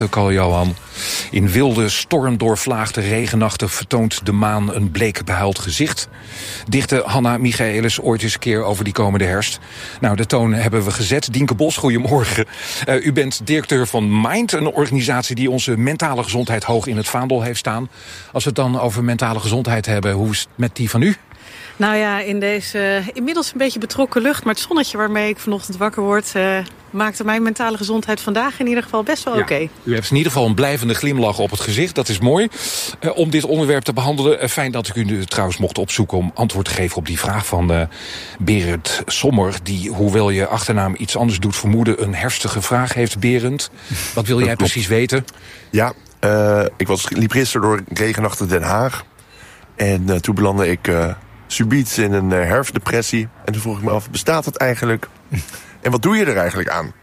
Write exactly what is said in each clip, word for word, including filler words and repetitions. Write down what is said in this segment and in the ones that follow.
Carl Johan. In wilde, stormdoorvlaagde regennachten vertoont de maan een bleek behuild gezicht. Dichtte Hanna Michaelis ooit eens een keer over die komende herfst. Nou, de toon hebben we gezet. Dienke Bos, goedemorgen. Uh, u bent directeur van Mind, een organisatie die onze mentale gezondheid hoog in het vaandel heeft staan. Als we het dan over mentale gezondheid hebben, hoe is het met die van u? Nou ja, in deze uh, inmiddels een beetje betrokken lucht, maar het zonnetje waarmee ik vanochtend wakker word, Uh, maakte mijn mentale gezondheid vandaag in ieder geval best wel ja, oké. Okay. U hebt in ieder geval een blijvende glimlach op het gezicht, dat is mooi. Uh, om dit onderwerp te behandelen, uh, fijn dat ik u nu trouwens mocht opzoeken om antwoord te geven op die vraag van uh, Berend Sommer, die, hoewel je achternaam iets anders doet vermoeden, een herfstige vraag heeft. Berend, wat wil jij precies weten? Ja, uh, ik was, liep gisteren door regenachtig Den Haag en uh, toen belandde ik Uh, subiet in een uh, herfstdepressie. En toen vroeg ik me af, bestaat het eigenlijk? En wat doe je er eigenlijk aan?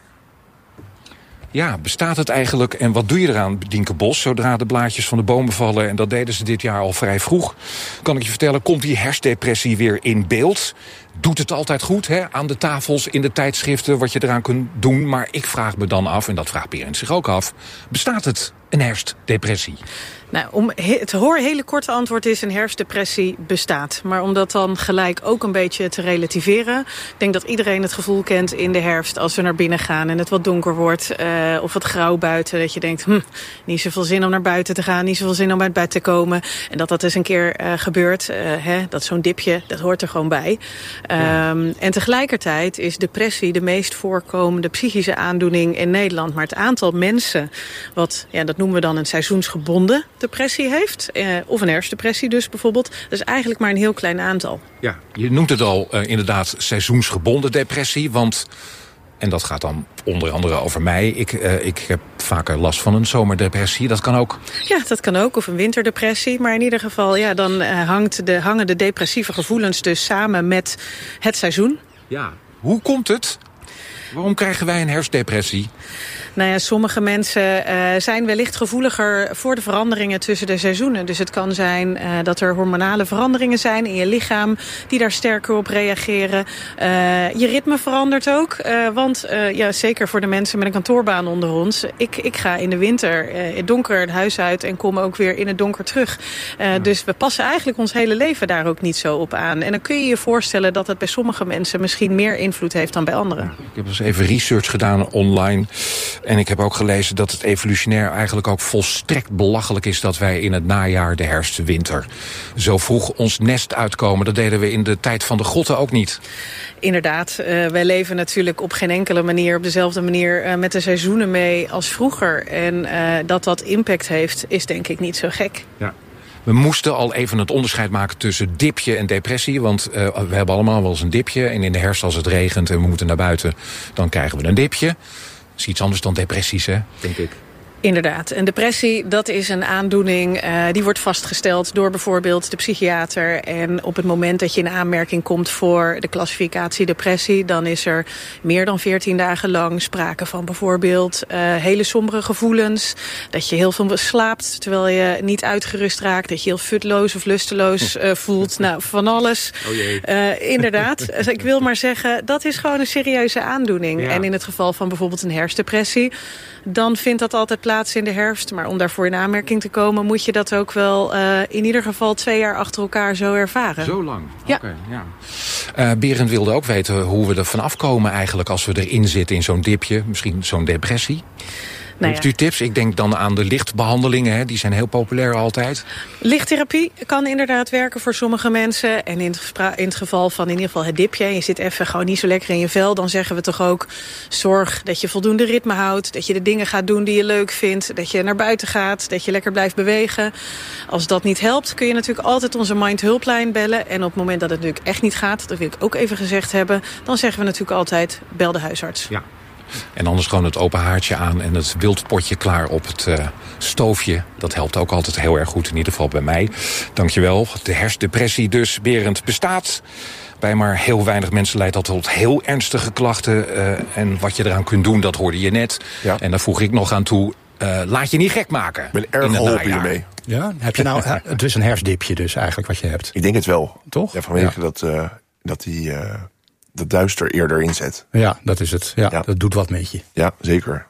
Ja, bestaat het eigenlijk en wat doe je eraan, Dienke Bos? Zodra de blaadjes van de bomen vallen, en dat deden ze dit jaar al vrij vroeg, kan ik je vertellen, komt die herfstdepressie weer in beeld. Doet het altijd goed, hè? Aan de tafels, in de tijdschriften, wat je eraan kunt doen. Maar ik vraag me dan af, en dat vraagt Berend zich ook af, bestaat het een herfstdepressie? Nou, om het hoor hele korte antwoord is, een herfstdepressie bestaat. Maar om dat dan gelijk ook een beetje te relativeren, ik denk dat iedereen het gevoel kent in de herfst als we naar binnen gaan en het wat donker wordt, uh, of wat grauw buiten, dat je denkt, hm, niet zoveel zin om naar buiten te gaan, niet zoveel zin om uit bed te komen. En dat dat eens een keer uh, gebeurt, uh, hè, dat zo'n dipje, dat hoort er gewoon bij. Ja. Um, en tegelijkertijd is depressie de meest voorkomende psychische aandoening in Nederland. Maar het aantal mensen, wat, ja, dat noemen we dan een seizoensgebonden depressie heeft, eh, of een herfstdepressie dus bijvoorbeeld, dat is eigenlijk maar een heel klein aantal. Ja, je noemt het al uh, inderdaad seizoensgebonden depressie, want, en dat gaat dan onder andere over mij, ik, uh, ik heb vaker last van een zomerdepressie, dat kan ook. Ja, dat kan ook, of een winterdepressie, maar in ieder geval, ja, dan uh, hangt de, hangen de depressieve gevoelens dus samen met het seizoen. Ja, hoe komt het? Waarom krijgen wij een herfstdepressie? Nou ja, sommige mensen uh, zijn wellicht gevoeliger voor de veranderingen tussen de seizoenen. Dus het kan zijn uh, dat er hormonale veranderingen zijn in je lichaam die daar sterker op reageren. Uh, je ritme verandert ook, uh, want uh, ja, zeker voor de mensen met een kantoorbaan onder ons. Ik, ik ga in de winter uh, in het donker het huis uit en kom ook weer in het donker terug. Uh, ja. Dus we passen eigenlijk ons hele leven daar ook niet zo op aan. En dan kun je je voorstellen dat het bij sommige mensen misschien meer invloed heeft dan bij anderen. Ja, ik heb eens even research gedaan online. En ik heb ook gelezen dat het evolutionair eigenlijk ook volstrekt belachelijk is dat wij in het najaar, de herfst, de winter, zo vroeg ons nest uitkomen. Dat deden we in de tijd van de grotten ook niet. Inderdaad, uh, wij leven natuurlijk op geen enkele manier, op dezelfde manier uh, met de seizoenen mee als vroeger. En uh, dat dat impact heeft, is denk ik niet zo gek. Ja. We moesten al even het onderscheid maken tussen dipje en depressie. Want uh, we hebben allemaal wel eens een dipje. En in de herfst als het regent en we moeten naar buiten, dan krijgen we een dipje. Dat is iets anders dan depressies, hè, denk ik. Inderdaad. Een depressie, dat is een aandoening uh, die wordt vastgesteld door bijvoorbeeld de psychiater. En op het moment dat je in aanmerking komt voor de klassificatie depressie, dan is er meer dan veertien dagen lang sprake van bijvoorbeeld uh, hele sombere gevoelens. Dat je heel veel slaapt terwijl je niet uitgerust raakt. Dat je heel futloos of lusteloos uh, voelt. Nou, van alles. Oh jee. Uh, inderdaad. Dus ik wil maar zeggen, dat is gewoon een serieuze aandoening. Ja. En in het geval van bijvoorbeeld een herfstdepressie, dan vindt dat altijd plaats in de herfst. Maar om daarvoor in aanmerking te komen, moet je dat ook wel uh, in ieder geval twee jaar achter elkaar zo ervaren. Zo lang? Ja. Okay, ja. Uh, Berend wilde ook weten hoe we er vanaf komen eigenlijk als we erin zitten in zo'n dipje. Misschien zo'n depressie. Nou ja. Heeft u tips? Ik denk dan aan de lichtbehandelingen, hè? Die zijn heel populair altijd. Lichttherapie kan inderdaad werken voor sommige mensen. En in het, in het geval van in ieder geval het dipje, je zit even gewoon niet zo lekker in je vel, dan zeggen we toch ook, zorg dat je voldoende ritme houdt, dat je de dingen gaat doen die je leuk vindt, dat je naar buiten gaat, dat je lekker blijft bewegen. Als dat niet helpt, kun je natuurlijk altijd onze Mind hulplijn bellen. En op het moment dat het natuurlijk echt niet gaat, dat wil ik ook even gezegd hebben, dan zeggen we natuurlijk altijd, bel de huisarts. Ja. En anders gewoon het open haartje aan en het wildpotje klaar op het uh, stoofje. Dat helpt ook altijd heel erg goed, in ieder geval bij mij. Dankjewel. De herfstdepressie dus, Berend, bestaat. Bij maar heel weinig mensen leidt dat tot heel ernstige klachten. Uh, en wat je eraan kunt doen, dat hoorde je net. Ja. En daar voeg ik nog aan toe, uh, laat je niet gek maken. Ik ben erg geholpen hiermee. Ja, heb je nou, het is een herfstdipje dus eigenlijk wat je hebt. Ik denk het wel. Toch? Ja, vanwege ja. dat, uh, dat die uh, dat duister eerder inzet. Ja, dat is het. Ja, ja, dat doet wat met je. Ja, zeker.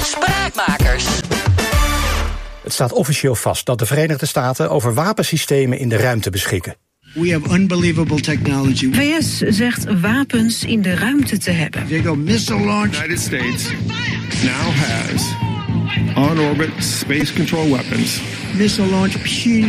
Spraakmakers. Het staat officieel vast dat de Verenigde Staten over wapensystemen in de ruimte beschikken. We have unbelievable technology. V S zegt wapens in de ruimte te hebben. They go missile launch. The United States now has on-orbit space control weapons. Missile launch machine.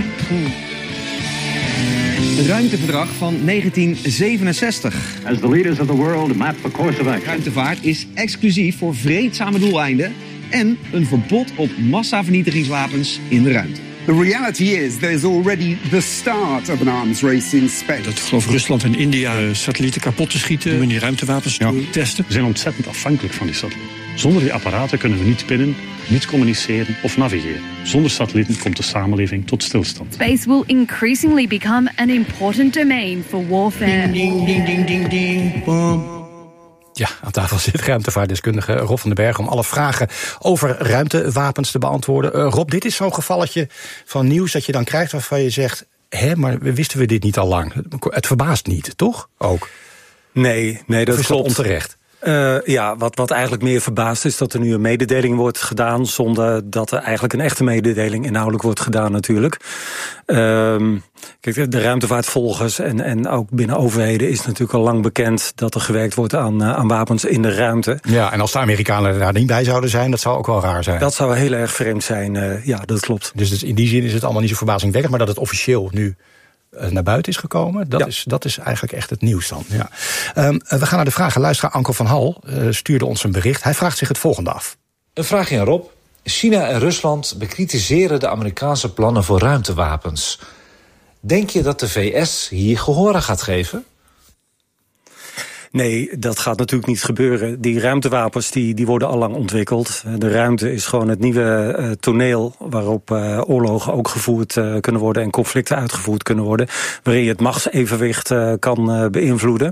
Het ruimteverdrag van negentien zevenenzestig. As the leaders of the world map the course of action. Ruimtevaart is exclusief voor vreedzame doeleinden en een verbod op massavernietigingswapens in de ruimte. The reality is there's already the start of an arms race in space. Dat geloof Rusland en India satellieten kapot te schieten om die ruimtewapens ja. te testen. We zijn ontzettend afhankelijk van die satellieten. Zonder die apparaten kunnen we niet spinnen, niet communiceren of navigeren. Zonder satellieten komt de samenleving tot stilstand. Space will increasingly become an important domain for warfare. Ding, ding, ding, ding, ding, boom. Ja, aan tafel zit ruimtevaartdeskundige Rob van den Berg om alle vragen over ruimtewapens te beantwoorden. Uh, Rob, dit is zo'n gevalletje van nieuws dat je dan krijgt waarvan je zegt, hè, maar wisten we dit niet al lang? Het verbaast niet, toch? Ook. Nee, nee, dat is klopt. Dat onterecht? Uh, ja, wat, wat eigenlijk meer verbaast is dat er nu een mededeling wordt gedaan zonder dat er eigenlijk een echte mededeling inhoudelijk wordt gedaan natuurlijk. Um, kijk, de ruimtevaartvolgers en, en ook binnen overheden is natuurlijk al lang bekend dat er gewerkt wordt aan, uh, aan wapens in de ruimte. Ja, en als de Amerikanen daar niet bij zouden zijn, dat zou ook wel raar zijn. Dat zou heel erg vreemd zijn, uh, ja, dat klopt. Dus, dus in die zin is het allemaal niet zo verbazingwekkend, maar dat het officieel nu naar buiten is gekomen. Dat, ja. is, dat is eigenlijk echt het nieuws dan. Ja. Um, we gaan naar de vragen. Luisteraar Anko van Hal uh, stuurde ons een bericht. Hij vraagt zich het volgende af. Een vraagje aan Rob. China en Rusland bekritiseren de Amerikaanse plannen voor ruimtewapens. Denk je dat de V S hier gehoor aan gaat geven? Nee, dat gaat natuurlijk niet gebeuren. Die ruimtewapens die, die worden al lang ontwikkeld. De ruimte is gewoon het nieuwe uh, toneel waarop uh, oorlogen ook gevoerd uh, kunnen worden en conflicten uitgevoerd kunnen worden, waarin je het machtsevenwicht uh, kan uh, beïnvloeden.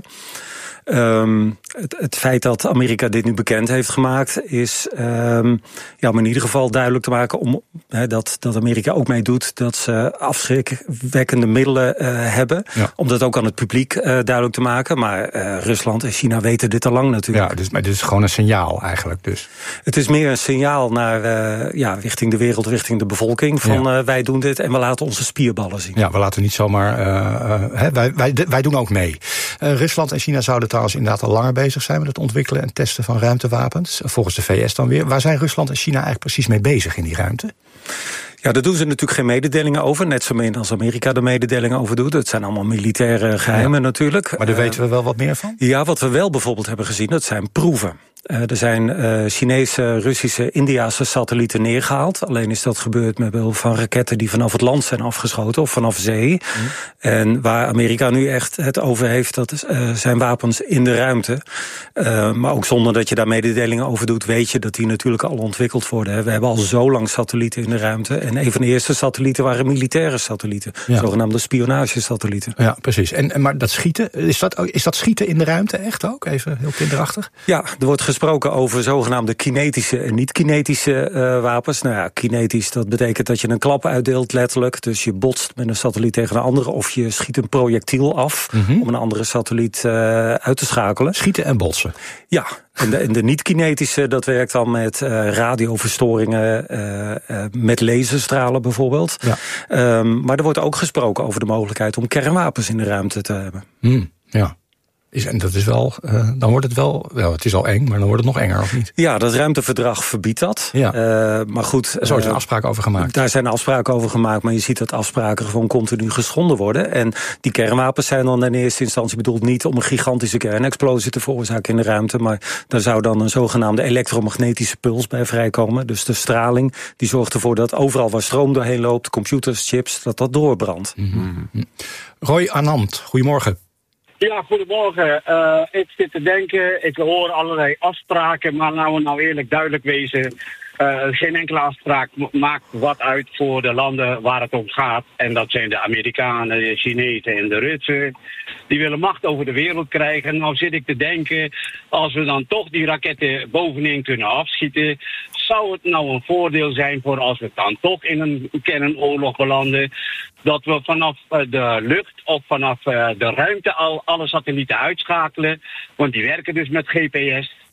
Um, het, het feit dat Amerika dit nu bekend heeft gemaakt is um, ja, om in ieder geval duidelijk te maken om, he, dat, dat Amerika ook meedoet dat ze afschrikwekkende middelen uh, hebben. Ja. Om dat ook aan het publiek uh, duidelijk te maken. Maar uh, Rusland en China weten dit al lang natuurlijk. Ja, dus, maar dit is gewoon een signaal eigenlijk dus. Het is meer een signaal naar uh, ja, richting de wereld, richting de bevolking van ja. uh, wij doen dit en we laten onze spierballen zien. Ja, we laten niet zomaar uh, uh, he, wij, wij, wij doen ook mee. Uh, Rusland en China zouden trouwens inderdaad al langer bezig zijn met het ontwikkelen en testen van ruimtewapens. Volgens de V S dan weer. Waar zijn Rusland en China eigenlijk precies mee bezig in die ruimte? Ja, daar doen ze natuurlijk geen mededelingen over. Net zo min als Amerika er mededelingen over doet. Het zijn allemaal militaire geheimen ja. natuurlijk. Maar daar uh, weten we wel wat meer van? Ja, wat we wel bijvoorbeeld hebben gezien, dat zijn proeven. Uh, er zijn uh, Chinese, Russische, Indiase satellieten neergehaald. Alleen is dat gebeurd met behulp van raketten die vanaf het land zijn afgeschoten of vanaf zee. Mm. En waar Amerika nu echt het over heeft, dat is, uh, zijn wapens in de ruimte. Uh, maar ook zonder dat je daar mededelingen over doet, weet je dat die natuurlijk al ontwikkeld worden. Hè. We hebben al zo lang satellieten in de ruimte. En een van de eerste satellieten waren militaire satellieten. Ja. Zogenaamde spionagesatellieten. Ja, precies. En, en maar dat schieten, is dat, is dat schieten in de ruimte echt ook? Even heel kinderachtig. Ja, er wordt gesproken over zogenaamde kinetische en niet-kinetische uh, wapens. Nou ja, kinetisch, dat betekent dat je een klap uitdeelt letterlijk. Dus je botst met een satelliet tegen een andere of je schiet een projectiel af mm-hmm. om een andere satelliet uh, uit te schakelen. Schieten en botsen. Ja, en de, en de niet-kinetische, dat werkt dan met uh, radioverstoringen, uh, uh, met laserstralen bijvoorbeeld. Ja. Um, maar er wordt ook gesproken over de mogelijkheid om kernwapens in de ruimte te hebben. Mm, ja. Is, en dat is wel, uh, dan wordt het wel, wel, het is al eng, maar dan wordt het nog enger, of niet? Ja, dat ruimteverdrag verbiedt dat. Ja. Uh, maar goed. Er zijn uh, afspraken over gemaakt. Daar zijn afspraken over gemaakt, maar je ziet dat afspraken gewoon continu geschonden worden. En die kernwapens zijn dan in eerste instantie bedoeld niet om een gigantische kernexplosie te veroorzaken in de ruimte, maar daar zou dan een zogenaamde elektromagnetische puls bij vrijkomen. Dus de straling, die zorgt ervoor dat overal waar stroom doorheen loopt, computers, chips, dat dat doorbrandt. Mm-hmm. Roy Anand, goedemorgen. Ja, goedemorgen. Uh, ik zit te denken, ik hoor allerlei afspraken, maar nou, nou eerlijk duidelijk wezen, uh, geen enkele afspraak maakt wat uit voor de landen waar het om gaat. En dat zijn de Amerikanen, de Chinezen en de Russen. Die willen macht over de wereld krijgen. Nou zit ik te denken, als we dan toch die raketten bovenin kunnen afschieten, zou het nou een voordeel zijn voor als we dan toch in een kernoorlog belanden, dat we vanaf de lucht of vanaf de ruimte al alle satellieten uitschakelen. Want die werken dus met G P S.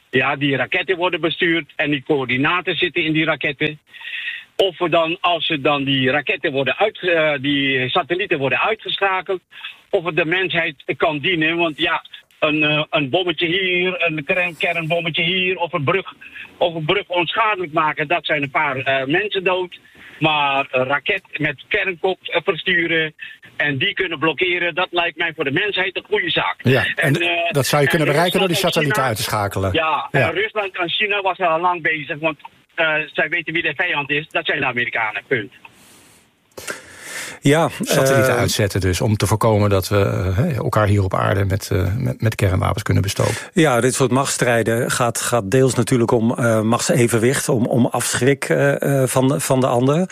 ja, die raketten worden bestuurd en die coördinaten zitten in die raketten. Of we dan, als we dan die raketten worden uit, uh, die satellieten worden uitgeschakeld, of het de mensheid kan dienen. Want ja, een, uh, een bommetje hier, een kern, kernbommetje hier, of een brug, of een brug onschadelijk maken, dat zijn een paar uh, mensen dood. Maar een raket met kernkop versturen en die kunnen blokkeren, dat lijkt mij voor de mensheid een goede zaak. Ja, en, en uh, dat zou je kunnen bereiken door die satellieten China, uit te schakelen. Ja, ja. En Rusland en China was al lang bezig, want uh, zij weten wie de vijand is, dat zijn de Amerikanen, punt. Ja, satellieten uh, uitzetten dus, om te voorkomen dat we uh, elkaar hier op aarde met, uh, met, met kernwapens kunnen bestoken. Ja, dit soort machtsstrijden gaat, gaat deels natuurlijk om uh, machtsevenwicht, om, om afschrik uh, van, van de ander.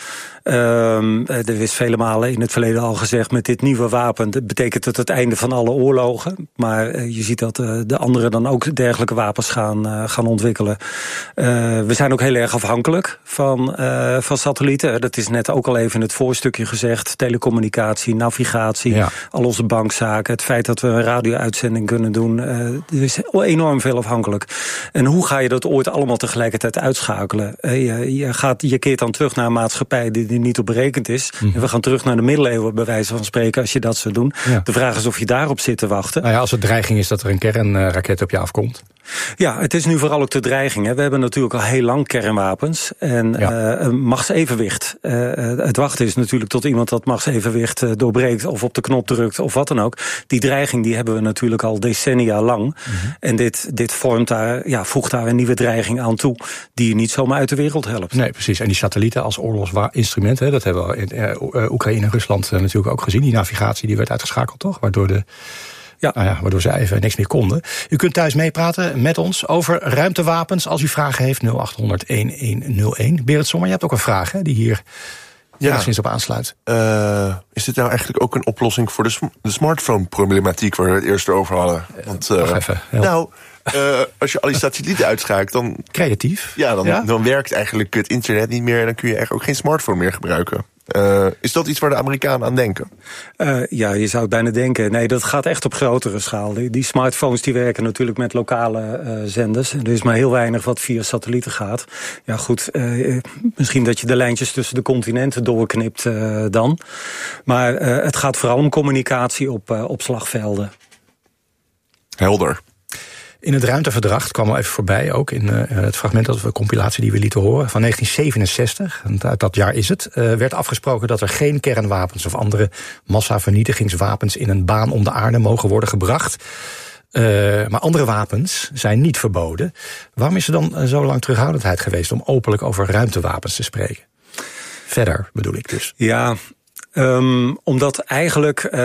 Uh, er is vele malen in het verleden al gezegd, met dit nieuwe wapen betekent het het einde van alle oorlogen. Maar uh, je ziet dat uh, de anderen dan ook dergelijke wapens gaan, uh, gaan ontwikkelen. Uh, we zijn ook heel erg afhankelijk van, uh, van satellieten. Dat is net ook al even in het voorstukje gezegd. Telecommunicatie, navigatie, ja. al onze bankzaken. Het feit dat we een radio-uitzending kunnen doen. Uh, er is enorm veel afhankelijk. En hoe ga je dat ooit allemaal tegelijkertijd uitschakelen? Uh, je, je, gaat, je keert dan terug naar een maatschappij die, die niet op berekend is. Mm. En we gaan terug naar de middeleeuwen, bij wijze van spreken, als je dat zou doen. Ja. De vraag is of je daarop zit te wachten. Nou ja, als het dreiging is dat er een kernraket op je afkomt. Ja, het is nu vooral ook de dreiging. Hè. We hebben natuurlijk al heel lang kernwapens. En ja. uh, een machtsevenwicht. Uh, het wachten is natuurlijk tot iemand dat machtsevenwicht uh, doorbreekt of op de knop drukt of wat dan ook. Die dreiging die hebben we natuurlijk al decennia lang. Mm-hmm. En dit, dit vormt daar, ja, voegt daar een nieuwe dreiging aan toe die je niet zomaar uit de wereld helpt. Nee, precies. En die satellieten als oorlogsinstrument, hè, dat hebben we in uh, Oekraïne en Rusland uh, natuurlijk ook gezien. Die navigatie die werd uitgeschakeld, toch? Waardoor de Ja. Nou ja, waardoor ze even niks meer konden. U kunt thuis meepraten met ons over ruimtewapens. Als u vragen heeft, nul acht honderd elf nul één. Berend Sommer, je hebt ook een vraag hè, die hier ja. enigszins op aansluit. Uh, is dit nou eigenlijk ook een oplossing voor de, sm- de smartphone-problematiek waar we het eerst over hadden? Want, uh, Wacht even. Help. Nou, uh, als je al die satellieten uitschakelt, dan creatief. Ja, dan, ja? dan werkt eigenlijk het internet niet meer en dan kun je eigenlijk ook geen smartphone meer gebruiken. Uh, is dat iets waar de Amerikanen aan denken? Uh, ja, je zou het bijna denken. Nee, dat gaat echt op grotere schaal. Die, die smartphones die werken natuurlijk met lokale uh, zenders. Er is maar heel weinig wat via satellieten gaat. Ja goed, uh, misschien dat je de lijntjes tussen de continenten doorknipt uh, dan. Maar uh, het gaat vooral om communicatie op, uh, op slagvelden. Helder. In het ruimteverdrag, het kwam al even voorbij ook in uh, het fragment, dat we compilatie die we lieten horen, van negentien zevenenzestig, en uit dat jaar is het, uh, werd afgesproken dat er geen kernwapens of andere massavernietigingswapens in een baan om de aarde mogen worden gebracht. Uh, maar andere wapens zijn niet verboden. Waarom is er dan uh, zo lang terughoudendheid geweest om openlijk over ruimtewapens te spreken? Verder bedoel ik dus. Ja. Um, omdat eigenlijk uh,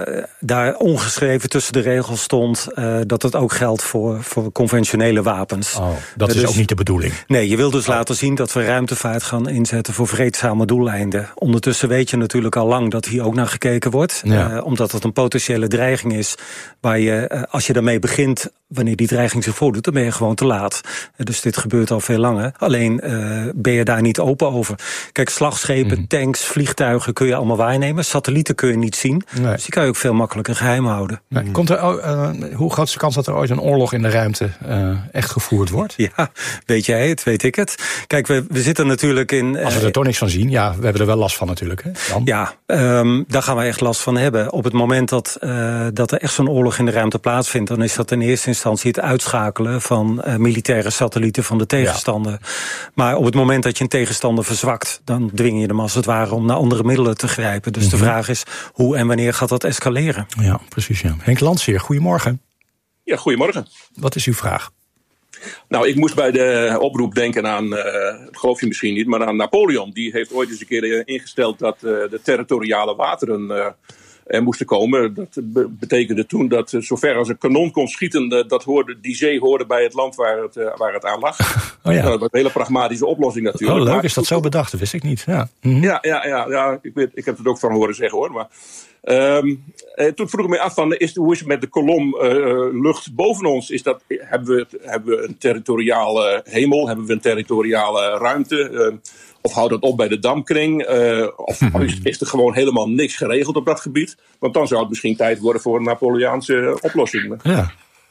daar ongeschreven tussen de regels stond uh, dat het ook geldt voor, voor conventionele wapens. Oh, dat is dus, ook niet de bedoeling. Nee, je wil dus oh. laten zien dat we ruimtevaart gaan inzetten voor vreedzame doeleinden. Ondertussen weet je natuurlijk al lang dat hier ook naar gekeken wordt. Ja. Uh, omdat het een potentiële dreiging is waar je, uh, als je daarmee begint, wanneer die dreiging zich voordoet, dan ben je gewoon te laat. Uh, dus dit gebeurt al veel langer. Alleen uh, ben je daar niet open over. Kijk, slagschepen, mm. tanks, vliegtuigen kun je allemaal waarnemen. Satellieten kun je niet zien. Nee. Dus die kan je ook veel makkelijker geheim houden. Nee. Komt er, uh, hoe groot is de kans dat er ooit een oorlog in de ruimte uh, echt gevoerd wordt? Ja, weet jij het, weet ik het. Kijk, we, we zitten natuurlijk in... Uh, Als we er toch niks van zien, ja, we hebben er wel last van natuurlijk. Hè, dan. Ja, um, daar gaan we echt last van hebben. Op het moment dat, uh, dat er echt zo'n oorlog in de ruimte plaatsvindt, dan is dat in eerste instantie het uitschakelen van uh, militaire satellieten van de tegenstander. Ja. Maar op het moment dat je een tegenstander verzwakt, dan dwing je hem als het ware om naar andere middelen te grijpen. Dus mm-hmm. de vraag is, hoe en wanneer gaat dat escaleren? Ja, precies. Ja. Henk Landseer, goedemorgen. Ja, goedemorgen. Wat is uw vraag? Nou, ik moest bij de oproep denken aan, uh, dat geloof je misschien niet, maar aan Napoleon. Die heeft ooit eens een keer ingesteld dat uh, de territoriale wateren uh, er moesten komen. Dat be- betekende toen dat uh, zover als een kanon kon schieten, uh, dat hoorde, die zee hoorde bij het land waar het, uh, waar het aan lag. Oh ja. Nou, dat was een hele pragmatische oplossing natuurlijk. Oh, leuk, maar, is dat zo bedacht? Dat wist ik niet. Ja, mm-hmm. ja, ja, ja, ja ik, weet, ik heb het ook van horen zeggen hoor. Maar Um, eh, toen vroeg ik me af van, is, hoe is het met de kolom uh, lucht boven ons? Is dat, hebben, we, hebben we een territoriale hemel? Hebben we een territoriale ruimte? Uh, of houdt dat op bij de dampkring? Uh, of is, is er gewoon helemaal niks geregeld op dat gebied? Want dan zou het misschien tijd worden voor een Napoleaanse oplossing. Ja.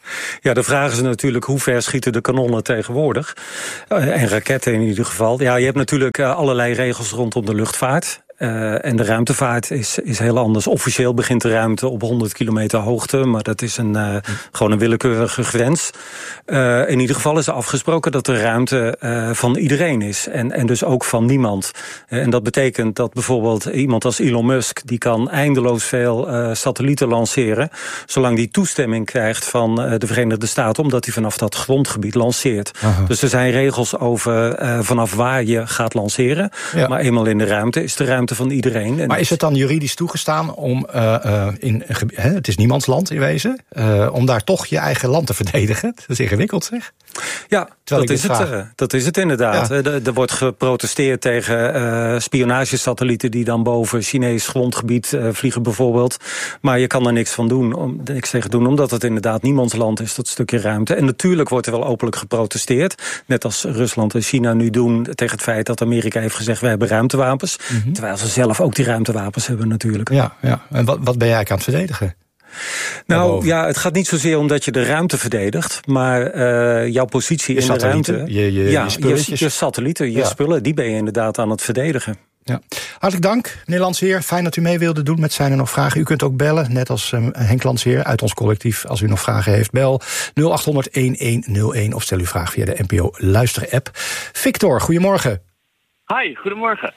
Ja, de vraag is natuurlijk hoe ver schieten de kanonnen tegenwoordig. Uh, en raketten in ieder geval. Ja, je hebt natuurlijk uh, allerlei regels rondom de luchtvaart. Uh, en de ruimtevaart is, is heel anders. Officieel begint de ruimte op honderd kilometer hoogte, maar dat is een, uh, gewoon een willekeurige grens. Uh, in ieder geval is er afgesproken dat de ruimte uh, van iedereen is. En, en dus ook van niemand. Uh, en dat betekent dat bijvoorbeeld iemand als Elon Musk, die kan eindeloos veel uh, satellieten lanceren, zolang die toestemming krijgt van uh, de Verenigde Staten, omdat hij vanaf dat grondgebied lanceert. Aha. Dus er zijn regels over uh, vanaf waar je gaat lanceren. Ja. Maar eenmaal in de ruimte is de ruimte van iedereen. En maar is het dan juridisch toegestaan om, uh, uh, in, hè, het is niemands land in wezen, uh, om daar toch je eigen land te verdedigen? Dat is ingewikkeld, zeg. Ja, dat is, het, uh, dat is het inderdaad. Ja. Er, er wordt geprotesteerd tegen uh, spionagesatellieten die dan boven Chinees grondgebied uh, vliegen bijvoorbeeld. Maar je kan er niks van doen, om, niks tegen doen, omdat het inderdaad niemands land is, dat stukje ruimte. En natuurlijk wordt er wel openlijk geprotesteerd, net als Rusland en China nu doen tegen het feit dat Amerika heeft gezegd, wij hebben ruimtewapens. Mm-hmm. Terwijl ze zelf ook die ruimtewapens hebben natuurlijk. Ja, ja. En wat, wat ben jij eigenlijk aan het verdedigen? Nou daarboven. Ja, het gaat niet zozeer om dat je de ruimte verdedigt, maar uh, jouw positie je in de ruimte. Je, je, ja, je, spulletjes. je, je satellieten, je ja. spullen, die ben je inderdaad aan het verdedigen. Ja. Hartelijk dank, meneer Landsheer. Fijn dat u mee wilde doen met Zijn er nog vragen. U kunt ook bellen, net als um, Henk Landsheer uit ons collectief. Als u nog vragen heeft, bel nul acht honderd elf nul een of stel uw vraag via de N P O Luister-app. Victor, goedemorgen. Hi, goedemorgen.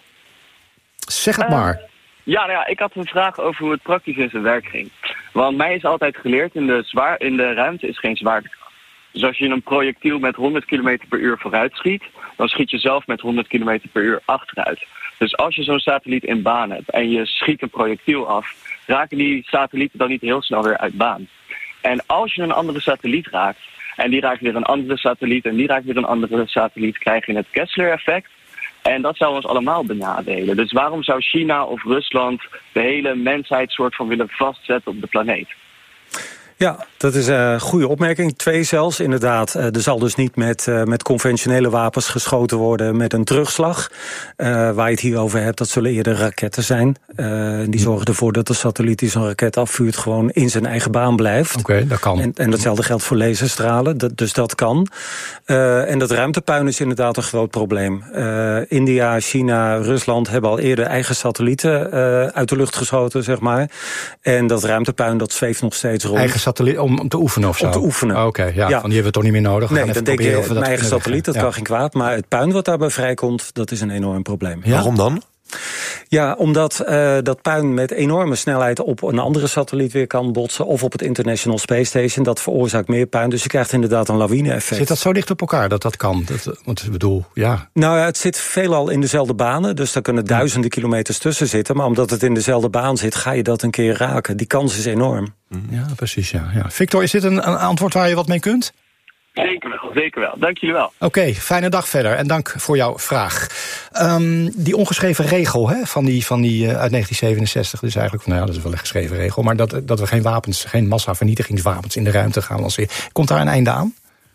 Zeg het uh, maar. Ja, nou ja, ik had een vraag over hoe het praktisch in zijn werk ging. Want mij is altijd geleerd, in de, zwaar, in de ruimte is geen zwaartekracht. Dus als je een projectiel met honderd kilometer per uur vooruit schiet, dan schiet je zelf met honderd kilometer per uur achteruit. Dus als je zo'n satelliet in baan hebt en je schiet een projectiel af, raken die satellieten dan niet heel snel weer uit baan. En als je een andere satelliet raakt, en die raakt weer een andere satelliet en die raakt weer een andere satelliet, krijg je het Kessler-effect. En dat zou ons allemaal benadelen. Dus waarom zou China of Rusland de hele mensheid soort van willen vastzetten op de planeet? Ja, dat is een goede opmerking. Twee zelfs, inderdaad. Er zal dus niet met, uh, met conventionele wapens geschoten worden met een terugslag. Uh, waar je het hier over hebt, dat zullen eerder raketten zijn. Uh, die zorgen ervoor dat de satelliet die zo'n raket afvuurt gewoon in zijn eigen baan blijft. Oké, okay, dat kan. En, en datzelfde geldt voor laserstralen, dat, dus dat kan. Uh, en dat ruimtepuin is inderdaad een groot probleem. Uh, India, China, Rusland hebben al eerder eigen satellieten uh, uit de lucht geschoten, zeg maar. En dat ruimtepuin, dat zweeft nog steeds rond. Eigen Om, om te oefenen of zo? Om te oefenen. Oh, Oké, okay, ja, ja. Van die hebben we toch niet meer nodig. We nee, dan denk je, mijn eigen satelliet, dat ja. kan geen kwaad. Maar het puin wat daarbij vrijkomt, dat is een enorm probleem. Ja? Waarom dan? Ja, omdat uh, dat puin met enorme snelheid op een andere satelliet weer kan botsen, of op het International Space Station. Dat veroorzaakt meer puin, dus je krijgt inderdaad een lawine-effect. Zit dat zo dicht op elkaar dat dat kan? Dat, want ik bedoel, ja. Nou ja, het zit veelal in dezelfde banen, dus daar kunnen duizenden kilometers tussen zitten. Maar omdat het in dezelfde baan zit, ga je dat een keer raken. Die kans is enorm. Ja, precies, ja. ja. Victor, is dit een, een antwoord waar je wat mee kunt? Zeker wel, zeker wel. Dank jullie wel. Oké, okay, fijne dag verder en dank voor jouw vraag. Um, die ongeschreven regel hè, van die, van die uh, uit negentien zevenenzestig, dus eigenlijk, nou ja, dat is wel een geschreven regel, maar dat, dat we geen wapens, geen massavernietigingswapens in de ruimte gaan lanceren. Komt daar een einde aan?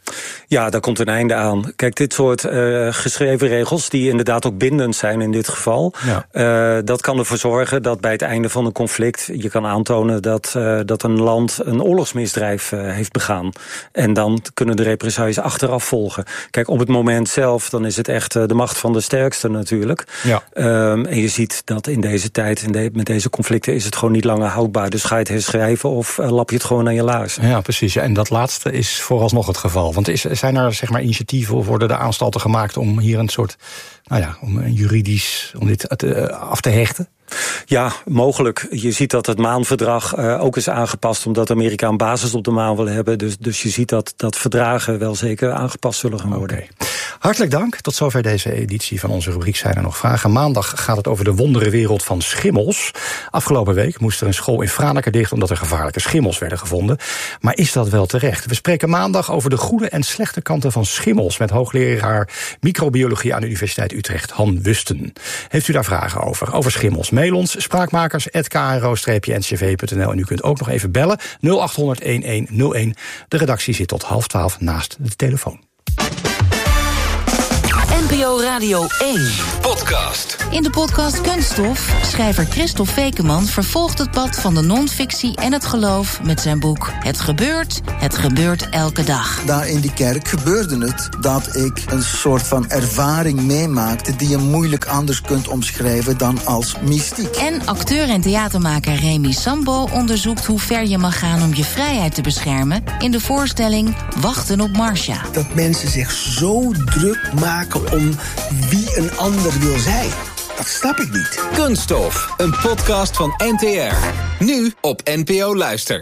Ja, daar komt een einde aan. Kijk, dit soort uh, geschreven regels, die inderdaad ook bindend zijn in dit geval, ja. uh, dat kan ervoor zorgen dat bij het einde van een conflict je kan aantonen dat, uh, dat een land een oorlogsmisdrijf uh, heeft begaan. En dan kunnen de represailles achteraf volgen. Kijk, op het moment zelf, dan is het echt uh, de macht van de sterkste natuurlijk. Ja. Um, en je ziet dat in deze tijd, in de, met deze conflicten, is het gewoon niet langer houdbaar. Dus ga je het herschrijven of uh, lap je het gewoon aan je laars. Ja, precies. Ja, en dat laatste is vooralsnog het geval. Want is, zijn er zeg maar initiatieven of worden er aanstalten gemaakt om hier een soort, nou ja, om een juridisch, om dit te, uh, af te hechten? Ja, mogelijk. Je ziet dat het maanverdrag uh, ook is aangepast omdat Amerika een basis op de maan wil hebben. Dus, dus je ziet dat, dat verdragen wel zeker aangepast zullen gaan worden. Okay. Hartelijk dank. Tot zover deze editie van onze rubriek Zijn er nog vragen. Maandag gaat het over de wonderenwereld van schimmels. Afgelopen week moest er een school in Franeker dicht omdat er gevaarlijke schimmels werden gevonden. Maar is dat wel terecht? We spreken maandag over de goede en slechte kanten van schimmels met hoogleraar microbiologie aan de Universiteit Utrecht, Han Wusten. Heeft u daar vragen over? Over schimmels? Mail ons, spraakmakers apenstaartje k r o n c v punt n l. En u kunt ook nog even bellen, nul acht honderd elf nul een. De redactie zit tot half twaalf naast de telefoon. N P N P O Radio één. Podcast. In de podcast Kunststof, schrijver Christophe Vekeman vervolgt het pad van de non-fictie en het geloof met zijn boek Het gebeurt, het gebeurt elke dag. Daar in die kerk gebeurde het dat ik een soort van ervaring meemaakte die je moeilijk anders kunt omschrijven dan als mystiek. En acteur en theatermaker Remy Sambo onderzoekt hoe ver je mag gaan om je vrijheid te beschermen in de voorstelling Wachten op Marcia. Dat mensen zich zo druk maken om wie een ander wil zijn. Dat snap ik niet. Kunststof, een podcast van N T R. Nu op N P O Luister.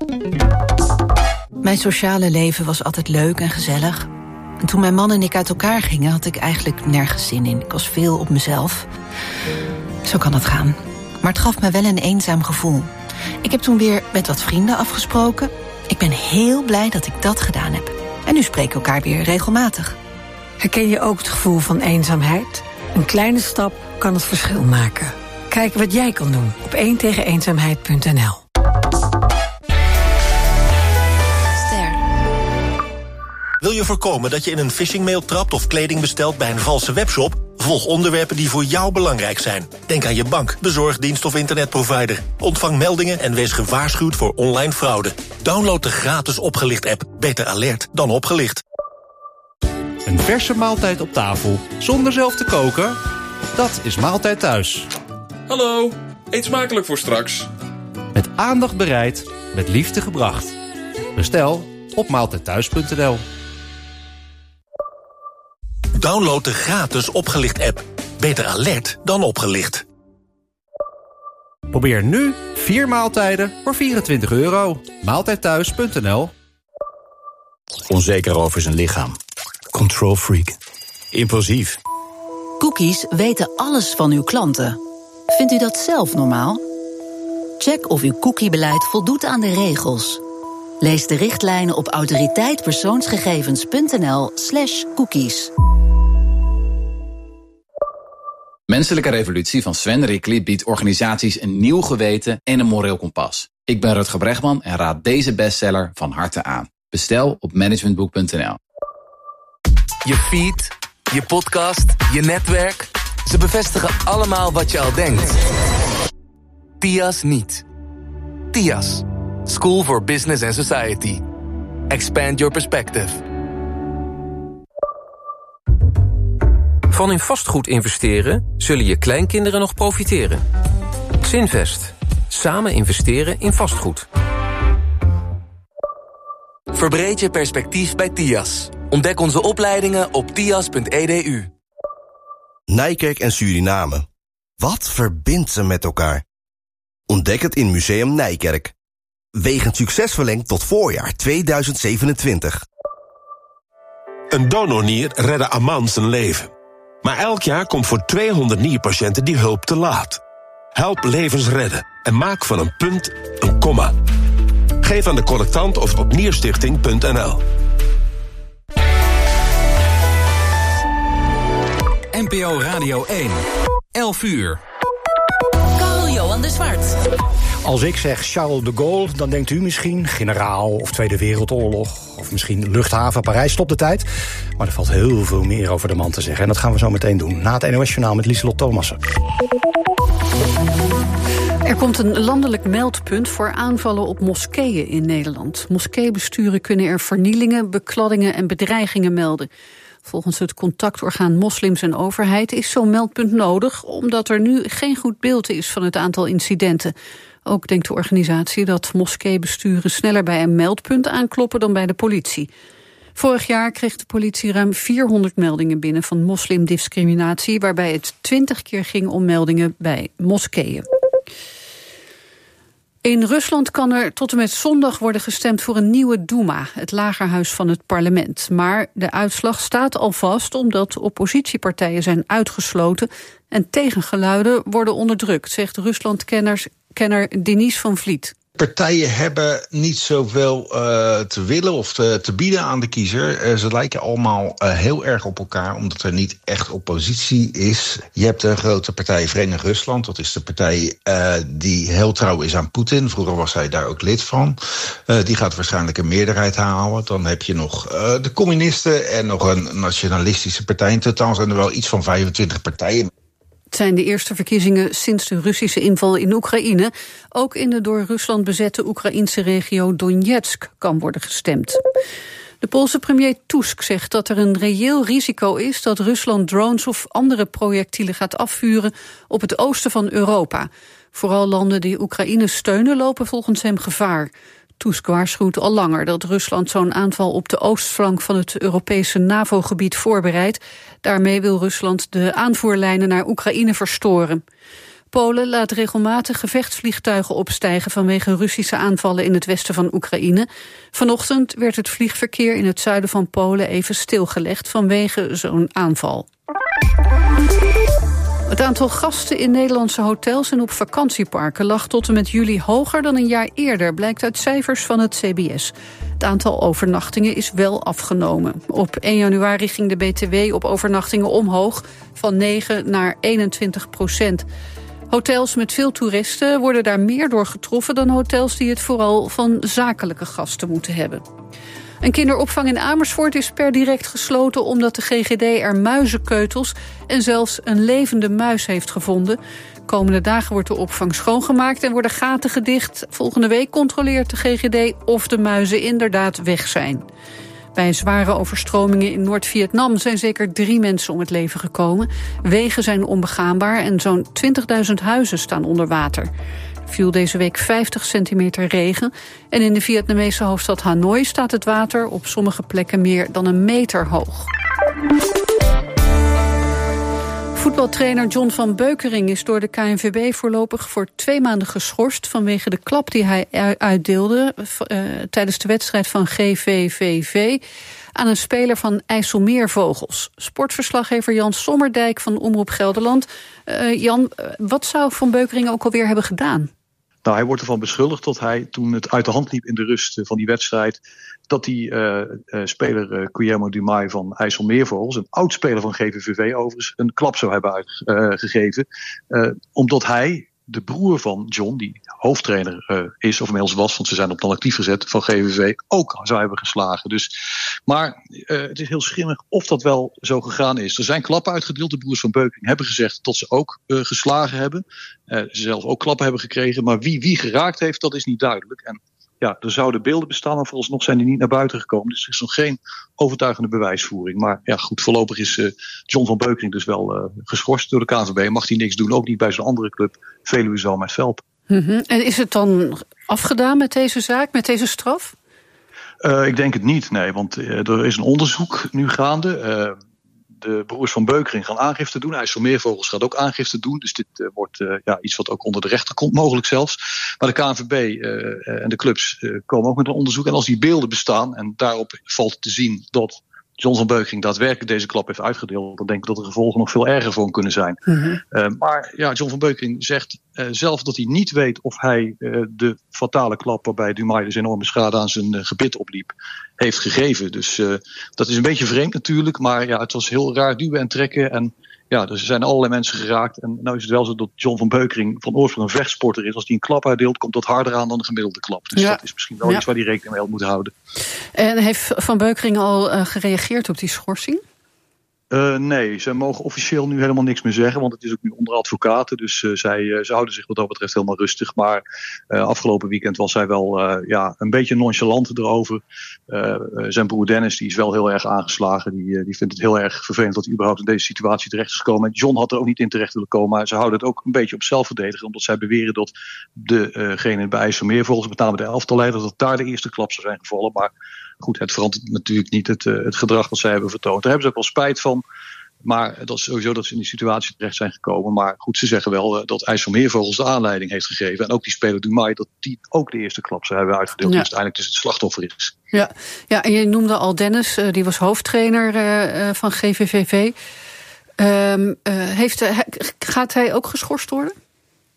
Mijn sociale leven was altijd leuk en gezellig. En toen mijn man en ik uit elkaar gingen, had ik eigenlijk nergens zin in. Ik was veel op mezelf. Zo kan het gaan. Maar het gaf me wel een eenzaam gevoel. Ik heb toen weer met wat vrienden afgesproken. Ik ben heel blij dat ik dat gedaan heb. En nu spreken we elkaar weer regelmatig. Herken je ook het gevoel van eenzaamheid? Een kleine stap kan het verschil maken. Kijk wat jij kan doen op één tegen eenzaamheid punt n l. Wil je voorkomen dat je in een phishingmail trapt of kleding bestelt bij een valse webshop? Volg onderwerpen die voor jou belangrijk zijn. Denk aan je bank, bezorgdienst of internetprovider. Ontvang meldingen en wees gewaarschuwd voor online fraude. Download de gratis Opgelicht-app. Beter alert dan opgelicht. Een verse maaltijd op tafel, zonder zelf te koken? Dat is Maaltijd Thuis. Hallo, eet smakelijk voor straks. Met aandacht bereid, met liefde gebracht. Bestel op maaltijdthuis punt n l. Download de gratis Opgelicht-app. Beter alert dan opgelicht. Probeer nu vier maaltijden voor vierentwintig euro. maaltijdthuis punt n l. Onzeker over zijn lichaam. Control freak. Impulsief. Cookies weten alles van uw klanten. Vindt u dat zelf normaal? Check of uw cookiebeleid voldoet aan de regels. Lees de richtlijnen op autoriteitpersoonsgegevens punt n l slash cookies. Menselijke Revolutie van Sven Rickli biedt organisaties een nieuw geweten en een moreel kompas. Ik ben Rutger Bregman en raad deze bestseller van harte aan. Bestel op managementboek punt n l. Je feed, je podcast, je netwerk. Ze bevestigen allemaal wat je al denkt. T I A S niet. T I A S. School for Business and Society. Expand your perspective. Van in vastgoed investeren zullen je kleinkinderen nog profiteren. Zinvest. Samen investeren in vastgoed. Verbreed je perspectief bij T I A S. Ontdek onze opleidingen op tias punt e d u. Nijkerk en Suriname. Wat verbindt ze met elkaar? Ontdek het in Museum Nijkerk. Wegend succes verlengd tot voorjaar tweeduizend zevenentwintig. Een donornier redde Aman zijn leven. Maar elk jaar komt voor tweehonderd nierpatiënten die hulp te laat. Help levens redden en maak van een punt een komma. Geef aan de collectant of op nierstichting punt n l. N P O Radio één. elf uur. Carl-Johan de Zwart. Als ik zeg Charles de Gaulle, dan denkt u misschien generaal of Tweede Wereldoorlog, of misschien luchthaven Parijs, stop de tijd. Maar er valt heel veel meer over de man te zeggen. En dat gaan we zo meteen doen. Na het N O S-journaal met Lieselot Thomassen. Er komt een landelijk meldpunt voor aanvallen op moskeeën in Nederland. Moskeebesturen kunnen er vernielingen, bekladdingen en bedreigingen melden. Volgens het contactorgaan Moslims en Overheid is zo'n meldpunt nodig, omdat er nu geen goed beeld is van het aantal incidenten. Ook denkt de organisatie dat moskeebesturen sneller bij een meldpunt aankloppen dan bij de politie. Vorig jaar kreeg de politie ruim vierhonderd meldingen binnen van moslimdiscriminatie, waarbij het twintig keer ging om meldingen bij moskeeën. In Rusland kan er tot en met zondag worden gestemd voor een nieuwe Duma, het lagerhuis van het parlement. Maar de uitslag staat al vast omdat oppositiepartijen zijn uitgesloten en tegengeluiden worden onderdrukt, zegt Ruslandkenner kenner Denis van Vliet. partijen hebben niet zoveel uh, te willen of te, te bieden aan de kiezer. Uh, ze lijken allemaal uh, heel erg op elkaar, omdat er niet echt oppositie is. Je hebt de grote partij Verenigd Rusland. Dat is de partij uh, die heel trouw is aan Poetin. Vroeger was hij daar ook lid van. Uh, die gaat waarschijnlijk een meerderheid halen. Dan heb je nog uh, de communisten en nog een nationalistische partij. In totaal zijn er wel iets van vijfentwintig partijen. Het zijn de eerste verkiezingen sinds de Russische inval in Oekraïne. Ook in de door Rusland bezette Oekraïnse regio Donetsk kan worden gestemd. De Poolse premier Tusk zegt dat er een reëel risico is dat Rusland drones of andere projectielen gaat afvuren op het oosten van Europa. Vooral landen die Oekraïne steunen lopen volgens hem gevaar. Tusk waarschuwt al langer dat Rusland zo'n aanval op de oostflank van het Europese NAVO-gebied voorbereidt. Daarmee wil Rusland de aanvoerlijnen naar Oekraïne verstoren. Polen laat regelmatig gevechtsvliegtuigen opstijgen vanwege Russische aanvallen in het westen van Oekraïne. Vanochtend werd het vliegverkeer in het zuiden van Polen even stilgelegd vanwege zo'n aanval. Het aantal gasten in Nederlandse hotels en op vakantieparken lag tot en met juli hoger dan een jaar eerder, blijkt uit cijfers van het C B S. Het aantal overnachtingen is wel afgenomen. Op één januari ging de B T W op overnachtingen omhoog van negen naar eenentwintig procent. Hotels met veel toeristen worden daar meer door getroffen dan hotels die het vooral van zakelijke gasten moeten hebben. Een kinderopvang in Amersfoort is per direct gesloten omdat de G G D er muizenkeutels en zelfs een levende muis heeft gevonden. Komende dagen wordt de opvang schoongemaakt en worden gaten gedicht. Volgende week controleert de G G D of de muizen inderdaad weg zijn. Bij zware overstromingen in Noord-Vietnam zijn zeker drie mensen om het leven gekomen. Wegen zijn onbegaanbaar en zo'n twintigduizend huizen staan onder water. Er viel deze week vijftig centimeter regen. En in de Vietnamese hoofdstad Hanoi staat het water op sommige plekken meer dan een meter hoog. Voetbaltrainer John van Beukering is door de K N V B voorlopig voor twee maanden geschorst vanwege de klap die hij uitdeelde uh, tijdens de wedstrijd van G V V V aan een speler van IJsselmeervogels. Sportverslaggever Jan Sommerdijk van Omroep Gelderland. Uh, Jan, wat zou Van Beukering ook alweer hebben gedaan? Nou, hij wordt ervan beschuldigd dat hij, toen het uit de hand liep in de rust van die wedstrijd, dat die uh, uh, speler uh, Guillermo Dumay van IJsselmeervogels, een oud-speler van G V V V overigens, een klap zou hebben uitgegeven. Uh, uh, omdat hij, de broer van John, die hoofdtrainer uh, is, of inmiddels was, want ze zijn op dan actief gezet, van G V V V, ook zou hebben geslagen. Dus, maar uh, het is heel schimmig of dat wel zo gegaan is. Er zijn klappen uitgedeeld. De broers van Beukering hebben gezegd dat ze ook uh, geslagen hebben. Uh, ze zelf ook klappen hebben gekregen. Maar wie wie geraakt heeft, dat is niet duidelijk. En ja, er zouden beelden bestaan, maar vooralsnog zijn die niet naar buiten gekomen. Dus er is nog geen overtuigende bewijsvoering. Maar ja, goed, voorlopig is uh, John van Beukering dus wel uh, geschorst door de K N V B. Mag hij niks doen, ook niet bij zijn andere club, Veluwe Zalm met Velp. Mm-hmm. En is het dan afgedaan met deze zaak, met deze straf? Uh, ik denk het niet, nee, want uh, er is een onderzoek nu gaande. Uh, de broers van Beukering gaan aangifte doen. IJsselmeervogels gaat ook aangifte doen. Dus dit uh, wordt uh, ja, iets wat ook onder de rechter komt, mogelijk zelfs. Maar de K N V B uh, en de clubs uh, komen ook met een onderzoek. En als die beelden bestaan, en daarop valt te zien dat John van Beukering daadwerkelijk deze klap heeft uitgedeeld, dan denk ik dat de gevolgen nog veel erger voor hem kunnen zijn. Mm-hmm. Uh, maar ja, John van Beukering zegt uh, zelf dat hij niet weet of hij uh, de fatale klap waarbij Dumay dus enorme schade aan zijn uh, gebit opliep, heeft gegeven. Dus uh, dat is een beetje vreemd natuurlijk, maar ja, het was heel raar duwen en trekken. En ja, dus er zijn allerlei mensen geraakt. En nou is het wel zo dat John van Beukering van oorsprong een vechtsporter is. Als hij een klap uitdeelt, komt dat harder aan dan een gemiddelde klap. Dus ja, dat is misschien wel ja. iets waar hij rekening mee moet houden. En heeft Van Beukering al uh, gereageerd op die schorsing? Uh, nee, ze mogen officieel nu helemaal niks meer zeggen, want het is ook nu onder advocaten. Dus uh, zij uh, ze houden zich wat dat betreft helemaal rustig. Maar uh, afgelopen weekend was hij wel uh, ja, een beetje nonchalant erover. Uh, uh, zijn broer Dennis die is wel heel erg aangeslagen. Die, uh, die vindt het heel erg vervelend dat hij überhaupt in deze situatie terecht is gekomen. En John had er ook niet in terecht willen komen. Maar ze houden het ook een beetje op zelfverdedigen, omdat zij beweren dat degene uh bij IJsselmeervogels, met name de elftalleider, dat daar de eerste klap zou zijn gevallen. Maar goed, het verandert natuurlijk niet het, uh, het gedrag dat zij hebben vertoond. Daar hebben ze ook wel spijt van. Maar dat is sowieso dat ze in die situatie terecht zijn gekomen. Maar goed, ze zeggen wel uh, dat IJsselmeervogels de aanleiding heeft gegeven. En ook die speler Dumay, dat die ook de eerste klap zou hebben uitgedeeld. Ja. Dus uiteindelijk dus het slachtoffer is. Ja, ja, en je noemde al Dennis, uh, die was hoofdtrainer uh, uh, van G V V V. Um, uh, heeft, uh, gaat hij ook geschorst worden?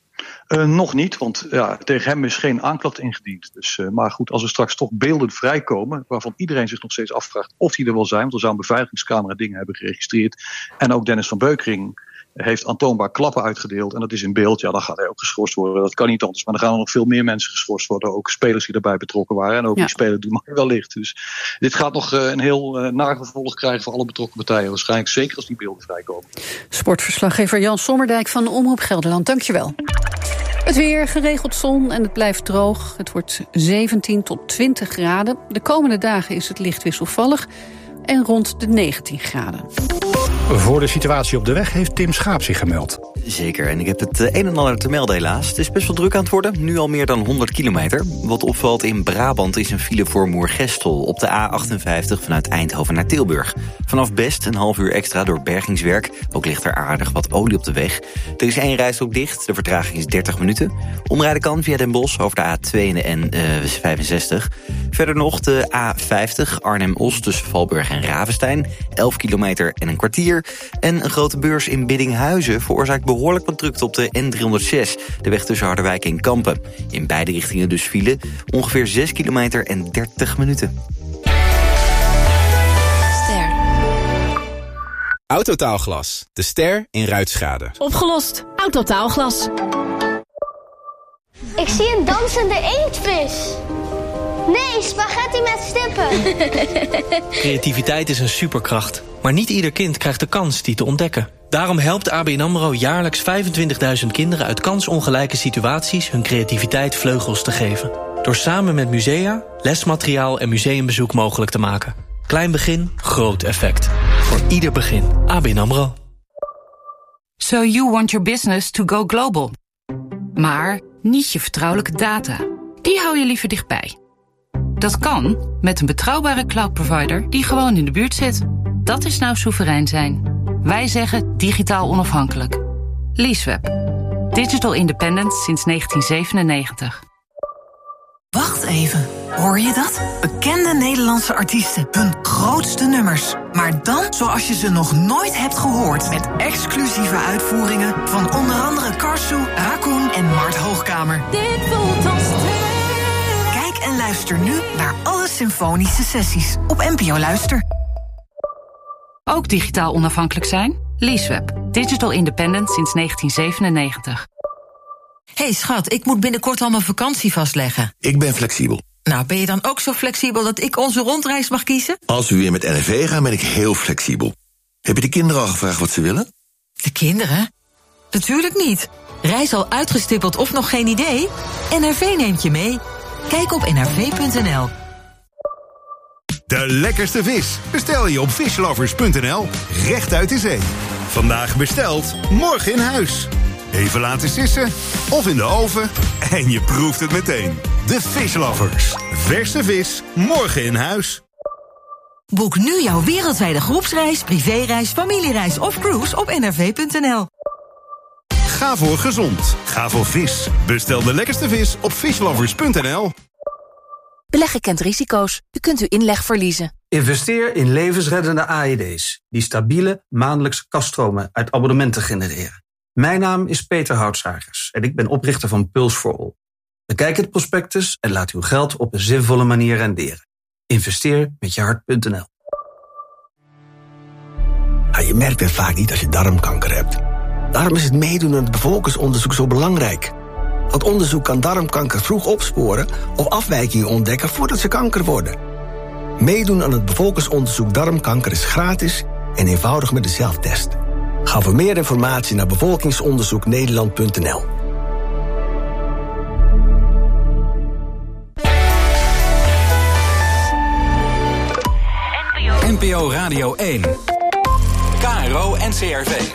Uh, nog niet, want ja, tegen hem is geen aanklacht ingediend. Dus, uh, maar goed, als er straks toch beelden vrijkomen, waarvan iedereen zich nog steeds afvraagt of die er wel zijn, want er zou een beveiligingscamera dingen hebben geregistreerd. En ook Dennis van Beukering heeft aantoonbaar klappen uitgedeeld en dat is in beeld. Ja, dan gaat hij ook geschorst worden. Dat kan niet anders. Maar dan gaan er nog veel meer mensen geschorst worden. Ook spelers die daarbij betrokken waren. En ook ja. die speler die maar wellicht. Dus dit gaat nog uh, een heel uh, nagevolg krijgen voor alle betrokken partijen. Waarschijnlijk zeker als die beelden vrijkomen. Sportverslaggever Jan Sommerdijk van Omroep Gelderland. Dankjewel. Het weer, geregeld zon en het blijft droog. Het wordt zeventien tot twintig graden. De komende dagen is het licht wisselvallig en rond de negentien graden. Voor de situatie op de weg heeft Tim Schaap zich gemeld. Zeker, en ik heb het een en ander te melden helaas. Het is best wel druk aan het worden, nu al meer dan honderd kilometer. Wat opvalt in Brabant is een file voor Moergestel op de A achtenvijftig vanuit Eindhoven naar Tilburg. Vanaf Best een half uur extra door bergingswerk. Ook ligt er aardig wat olie op de weg. Er is één rijstrook dicht, de vertraging is dertig minuten. Omrijden kan via Den Bosch over de A twee en de N vijfenzestig. Verder nog de A vijftig Arnhem-Os tussen Valburg en Ravenstein. elf kilometer en een kwartier. En een grote beurs in Biddinghuizen veroorzaakt behoorlijk wat drukte op de N driehonderdzes, de weg tussen Harderwijk en Kampen. In beide richtingen dus file, ongeveer zes kilometer en dertig minuten. Ster. Autotaalglas, de Ster in ruitschade. Opgelost. Autotaalglas. Ik zie een dansende inktvis. Nee, spaghetti met stippen. Creativiteit is een superkracht. Maar niet ieder kind krijgt de kans die te ontdekken. Daarom helpt A B N AMRO jaarlijks vijfentwintigduizend kinderen uit kansongelijke situaties hun creativiteit vleugels te geven. Door samen met musea, lesmateriaal en museumbezoek mogelijk te maken. Klein begin, groot effect. Voor ieder begin. A B N AMRO. So you want your business to go global. Maar niet je vertrouwelijke data. Die hou je liever dichtbij. Dat kan met een betrouwbare cloud-provider die gewoon in de buurt zit. Dat is nou soeverein zijn. Wij zeggen digitaal onafhankelijk. Leaseweb. Digital independent sinds negentien zevenennegentig. Wacht even. Hoor je dat? Bekende Nederlandse artiesten. Hun grootste nummers. Maar dan zoals je ze nog nooit hebt gehoord. Met exclusieve uitvoeringen van onder andere Karsu, Raccoon en Mart Hoogkamer. Dit voelt als Kijk en luister nu naar alle symfonische sessies op N P O Luister. Ook digitaal onafhankelijk zijn? Leaseweb. Digital independent sinds negentien zevenennegentig. Hey schat, ik moet binnenkort al mijn vakantie vastleggen. Ik ben flexibel. Nou, ben je dan ook zo flexibel dat ik onze rondreis mag kiezen? Als we weer met N R V gaan, ben ik heel flexibel. Heb je de kinderen al gevraagd wat ze willen? De kinderen? Natuurlijk niet. Reis al uitgestippeld of nog geen idee? N R V neemt je mee. Kijk op n r v punt n l. De lekkerste vis bestel je op fishlovers punt n l. Recht uit de zee. Vandaag besteld, morgen in huis. Even laten sissen of in de oven en je proeft het meteen. De Fishlovers. Verse vis, morgen in huis. Boek nu jouw wereldwijde groepsreis, privéreis, familiereis of cruise op n r v punt n l. Ga voor gezond. Ga voor vis. Bestel de lekkerste vis op fishlovers punt n l. Beleggen kent risico's. U kunt uw inleg verliezen. Investeer in levensreddende A E D's... die stabiele maandelijkse kaststromen uit abonnementen genereren. Mijn naam is Peter Houtsagers en ik ben oprichter van Pulse for All. Bekijk het prospectus en laat uw geld op een zinvolle manier renderen. Investeer met je hart punt n l. Ja, je merkt het vaak niet als je darmkanker hebt. Daarom is het meedoen aan het bevolkingsonderzoek zo belangrijk. Het onderzoek kan darmkanker vroeg opsporen of afwijkingen ontdekken voordat ze kanker worden. Meedoen aan het bevolkingsonderzoek darmkanker is gratis en eenvoudig met de zelftest. Ga voor meer informatie naar bevolkingsonderzoek nederland punt n l. N P O Radio één. K R O N C R V.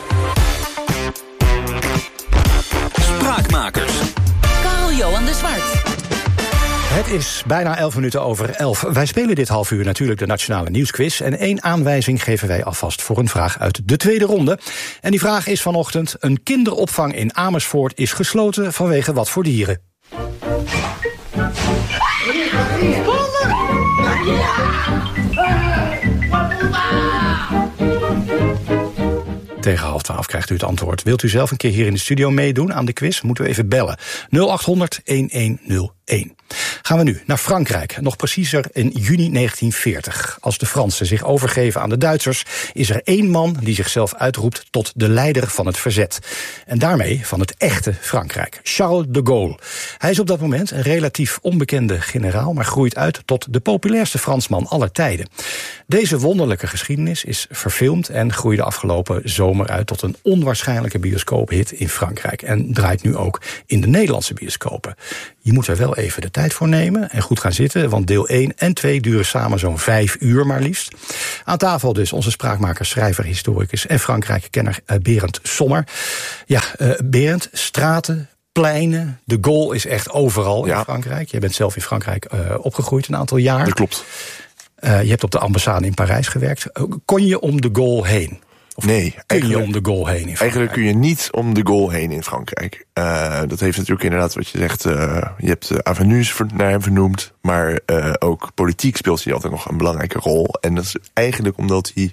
Spraakmakers. Karl-Johan de Zwart. Het is bijna elf minuten over elf. Wij spelen dit half uur natuurlijk de Nationale Nieuwsquiz. En één aanwijzing geven wij alvast voor een vraag uit de tweede ronde. En die vraag is vanochtend: een kinderopvang in Amersfoort is gesloten vanwege wat voor dieren? tegen half twaalf krijgt u het antwoord. Wilt u zelf een keer hier in de studio meedoen aan de quiz? Moeten we even bellen. nul acht honderd elf nul een. Gaan we nu naar Frankrijk. Nog preciezer in juni negentien veertig. Als de Fransen zich overgeven aan de Duitsers, is er één man die zichzelf uitroept tot de leider van het verzet. En daarmee van het echte Frankrijk. Charles de Gaulle. Hij is op dat moment een relatief onbekende generaal, maar groeit uit tot de populairste Fransman aller tijden. Deze wonderlijke geschiedenis is verfilmd en groeide afgelopen zomer uit tot een onwaarschijnlijke bioscoophit in Frankrijk. En draait nu ook in de Nederlandse bioscopen. Je moet er wel even de tijd voor nemen en goed gaan zitten, want deel één en twee duren samen zo'n vijf uur maar liefst. Aan tafel dus onze spraakmaker, schrijver, historicus en Frankrijk-kenner uh, Berend Sommer. Ja, uh, Berend, straten, pleinen, de Gaulle is echt overal ja. in Frankrijk. Je bent zelf in Frankrijk uh, opgegroeid een aantal jaar. Dat klopt. Uh, je hebt op de ambassade in Parijs gewerkt. Kon je om de Gaulle heen? Of nee. Kun je om de Gaulle heen in Frankrijk? Eigenlijk kun je niet om de Gaulle heen in Frankrijk. Uh, dat heeft natuurlijk inderdaad wat je zegt. Uh, je hebt uh, avenues naar hem vernoemd. Maar uh, ook politiek speelt hij altijd nog een belangrijke rol. En dat is eigenlijk omdat hij...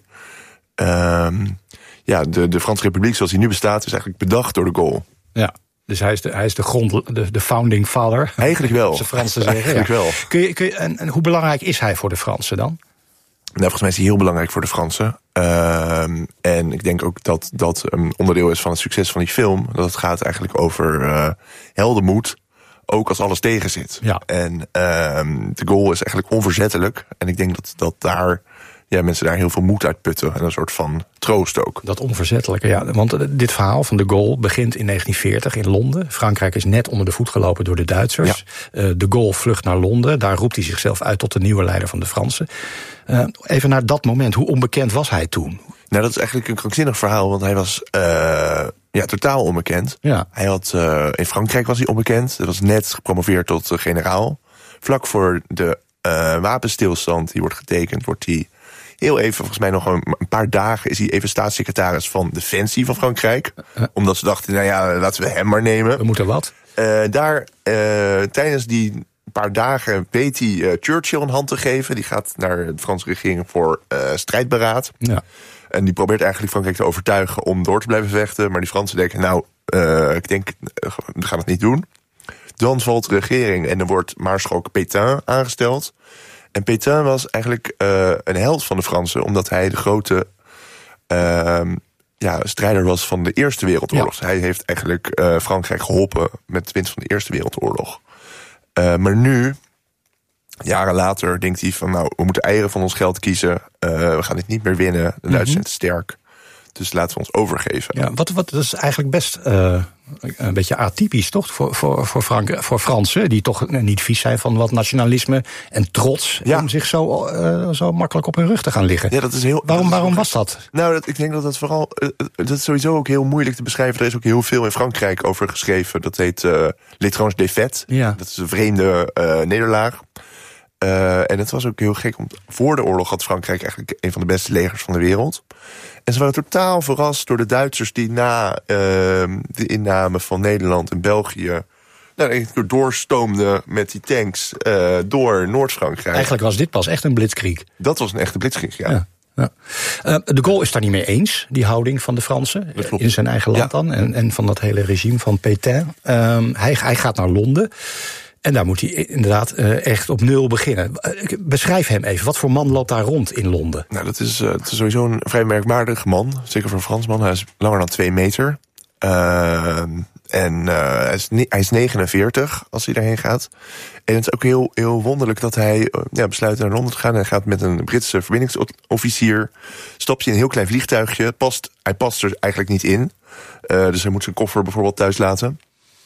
Uh, ja, de, de Franse Republiek zoals die nu bestaat is eigenlijk bedacht door de Gaulle. Ja. Dus hij is de, hij is de, grond, de, de founding father. Eigenlijk wel. Als de Fransen zeggen. Eigenlijk ja. wel. Kun je, kun je, en, en hoe belangrijk is hij voor de Fransen dan? Nou, volgens mij is hij heel belangrijk voor de Fransen. Uh, en ik denk ook dat dat een onderdeel is van het succes van die film. Dat het gaat eigenlijk over uh, heldenmoed, ook als alles tegen zit. Ja. En uh, de Gaulle is eigenlijk onverzettelijk. En ik denk dat, dat daar... Ja, mensen daar heel veel moed uit putten en een soort van troost ook. Dat onverzettelijke, ja. Want dit verhaal van de Gaulle begint in negentien veertig in Londen. Frankrijk is net onder de voet gelopen door de Duitsers. Ja. Uh, de Gaulle vlucht naar Londen. Daar roept hij zichzelf uit tot de nieuwe leider van de Fransen. Uh, even naar dat moment, hoe onbekend was hij toen? Nou, dat is eigenlijk een krankzinnig verhaal, want hij was uh, ja, totaal onbekend. Ja. Hij had, uh, in Frankrijk was hij onbekend. Hij was net gepromoveerd tot uh, generaal. Vlak voor de uh, wapenstilstand die wordt getekend, wordt hij... Heel even, volgens mij nog een, een paar dagen... is hij even staatssecretaris van Defensie van Frankrijk. Uh, Omdat ze dachten, nou ja, laten we hem maar nemen. We moeten wat? Uh, daar, uh, tijdens die paar dagen weet hij uh, Churchill een hand te geven. Die gaat naar de Franse regering voor uh, strijdberaad. Ja. En die probeert eigenlijk Frankrijk te overtuigen om door te blijven vechten. Maar die Fransen denken, nou, uh, ik denk, uh, we gaan het niet doen. Dan valt de regering en er wordt maarschalk Pétain aangesteld. En Pétain was eigenlijk uh, een held van de Fransen, omdat hij de grote uh, ja, strijder was van de Eerste Wereldoorlog. Ja. Hij heeft eigenlijk uh, Frankrijk geholpen met de winst van de Eerste Wereldoorlog. Uh, maar nu, jaren later, denkt hij van, nou, we moeten eieren van ons geld kiezen. Uh, we gaan dit niet meer winnen. De Duitsers mm-hmm. zijn te sterk. Dus laten we ons overgeven. Ja, wat, wat dat is eigenlijk best uh, een beetje atypisch, toch? Voor, voor, voor, Frank, voor Fransen, die toch niet vies zijn van wat nationalisme en trots. Ja. Om zich zo, uh, zo makkelijk op hun rug te gaan liggen. Ja, dat is heel, waarom dat is waarom ook, was dat? Nou, dat, ik denk dat dat vooral... Uh, dat is sowieso ook heel moeilijk te beschrijven. Er is ook heel veel in Frankrijk over geschreven. Dat heet uh, l'étrange défaite. Ja. Dat is een vreemde uh, nederlaag. Uh, en het was ook heel gek, want voor de oorlog had Frankrijk eigenlijk een van de beste legers van de wereld. En ze waren totaal verrast door de Duitsers die na uh, de inname van Nederland en België nou, doorstoomden met die tanks uh, door Noord-Frankrijk. Eigenlijk was dit pas echt een blitzkrieg. Dat was een echte blitzkrieg, ja. ja. Ja. Uh, de Gaulle is daar niet mee eens, die houding van de Fransen in zijn eigen land ja. dan. En, en van dat hele regime van Pétain. Um, hij, hij gaat naar Londen. En daar moet hij inderdaad uh, echt op nul beginnen. Uh, beschrijf hem even. Wat voor man loopt daar rond in Londen? Nou, dat is, uh, het is sowieso een vrij merkwaardig man. Zeker voor een Fransman. Hij is langer dan twee meter. Uh, en uh, hij, is ne- hij is negenenveertig als hij daarheen gaat. En het is ook heel, heel wonderlijk dat hij uh, ja, besluit naar Londen te gaan. Hij gaat met een Britse verbindingsofficier. Stapt hij in een heel klein vliegtuigje. Past, hij past er eigenlijk niet in. Uh, dus hij moet zijn koffer bijvoorbeeld thuis laten.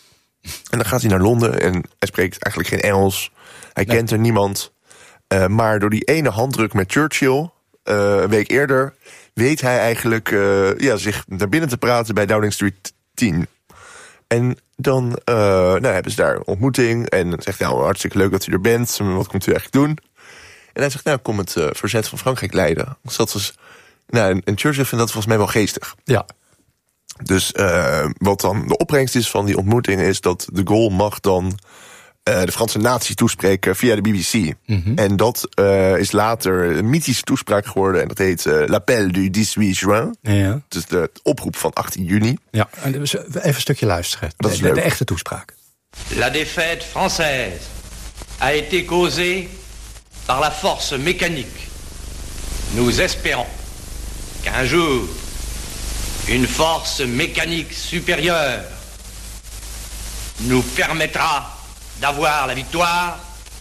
En dan gaat hij naar Londen en hij spreekt eigenlijk geen Engels. Hij nee. kent er niemand. Uh, maar door die ene handdruk met Churchill, uh, een week eerder, weet hij eigenlijk uh, ja, zich naar binnen te praten bij Downing Street tien. En dan uh, nou, hebben ze daar een ontmoeting. En dan zegt hij, nou, hartstikke leuk dat u er bent. Wat komt u eigenlijk doen? En hij zegt, nou, ik kom het uh, verzet van Frankrijk leiden. Dus dat was, nou, en, en Churchill vindt dat volgens mij wel geestig. Ja. Dus uh, wat dan de opbrengst is van die ontmoeting is dat de Gaulle mag dan uh, de Franse natie toespreken via de B B C. Mm-hmm. En dat uh, is later een mythische toespraak geworden. En dat heet uh, L'Appel du dix-huit juin. Ja. Dus de oproep van achttien juni. Ja, even een stukje luisteren. Dat is de, leuk. de echte toespraak. La défaite française a été causée par la force mécanique. Nous espérons qu'un jour, une force mécanique supérieure nous permettra d'avoir la victoire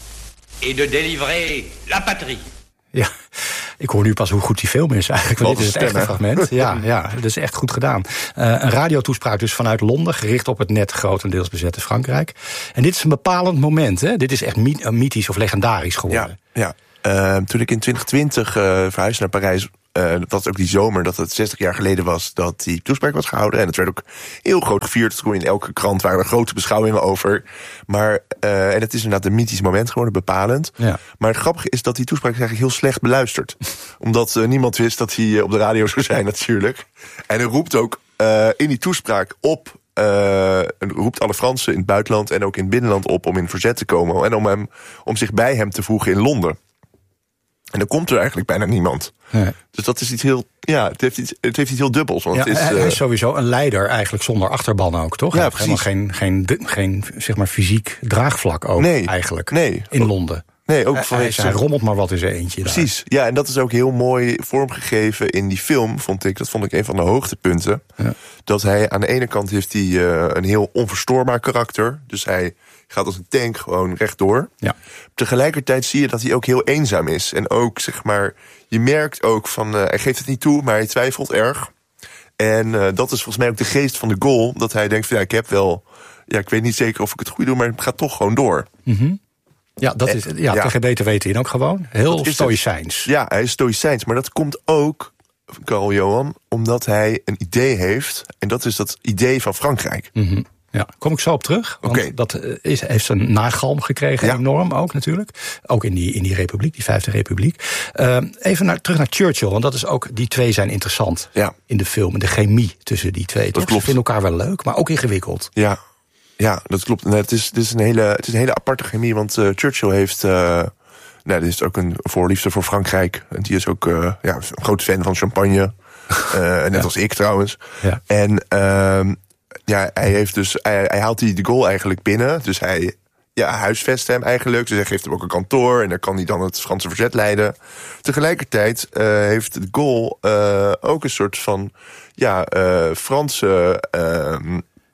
et de délivrer la patrie. Ja, ik hoor nu pas hoe goed die film is eigenlijk. Want dit is het echte fragment. Ja, ja, dat is echt goed gedaan. Uh, een radiotoespraak dus vanuit Londen, gericht op het net grotendeels bezette Frankrijk. En dit is een bepalend moment, hè? Dit is echt my- mythisch of legendarisch geworden. Ja, ja. Uh, toen ik in twintig twintig uh, verhuisde naar Parijs, Uh, dat was ook die zomer dat het zestig jaar geleden was dat die toespraak was gehouden. En het werd ook heel groot gevierd. In elke krant waren er grote beschouwingen over. Maar, uh, en het is inderdaad een mythisch moment geworden, bepalend. Ja. Maar het grappige is dat die toespraak is eigenlijk heel slecht beluisterd. Omdat uh, niemand wist dat hij uh, op de radio zou zijn natuurlijk. En hij roept ook uh, in die toespraak op, uh, roept alle Fransen in het buitenland en ook in het binnenland op om in verzet te komen. En om, hem, om zich bij hem te voegen in Londen. En dan komt er eigenlijk bijna niemand. Nee. Dus dat is iets heel, ja, het heeft iets, het heeft iets heel dubbels. Want Ja, het is, hij uh, is sowieso een leider eigenlijk zonder achterban ook, toch? Ja, hij heeft helemaal geen, geen, geen zeg maar, fysiek draagvlak ook nee, eigenlijk nee. in Londen. Nee, ook hij, van hij, hij rommelt maar wat in zijn eentje. Precies, daar. ja, en dat is ook heel mooi vormgegeven in die film, vond ik. Dat vond ik een van de hoogtepunten. Ja. Dat hij aan de ene kant heeft hij uh, een heel onverstoorbaar karakter. Dus hij gaat als een tank gewoon rechtdoor. Ja. Tegelijkertijd zie je dat hij ook heel eenzaam is. En ook, zeg maar, je merkt ook van, uh, hij geeft het niet toe, maar hij twijfelt erg. En uh, dat is volgens mij ook de geest van de goal. Dat hij denkt van, ja, ik heb wel, ja, ik weet niet zeker of ik het goed doe, maar het gaat toch gewoon door. Mm-hmm. Ja, dat is, ja, ja. tegen beter weten in ook gewoon. Heel stoïcijns. Ja, hij is stoïcijns, maar dat komt ook, Carl Johan, omdat hij een idee heeft. En dat is dat idee van Frankrijk. Mm-hmm. Ja, kom ik zo op terug. Want okay. dat is, heeft een nagalm gekregen, ja. enorm ook natuurlijk. Ook in die, in die republiek, die Vijfde Republiek. Uh, even naar, terug naar Churchill, want dat is ook, die twee zijn interessant ja. in de film. En de chemie tussen die twee. Dat klopt. Ze vinden elkaar wel leuk, maar ook ingewikkeld. Ja, ja, dat klopt. Nee, het, is, het, is een hele, het is een hele aparte chemie, want uh, Churchill heeft, uh, nou, dit is ook een voorliefde voor Frankrijk. En die is ook uh, ja, een groot fan van champagne. Uh, net ja. als ik trouwens. Ja. En uh, ja, hij heeft dus, hij, hij haalt die de goal eigenlijk binnen. Dus hij ja, huisvest hem eigenlijk. Dus hij geeft hem ook een kantoor en dan kan hij dan het Franse verzet leiden. Tegelijkertijd uh, heeft de goal uh, ook een soort van ja, uh, Franse uh,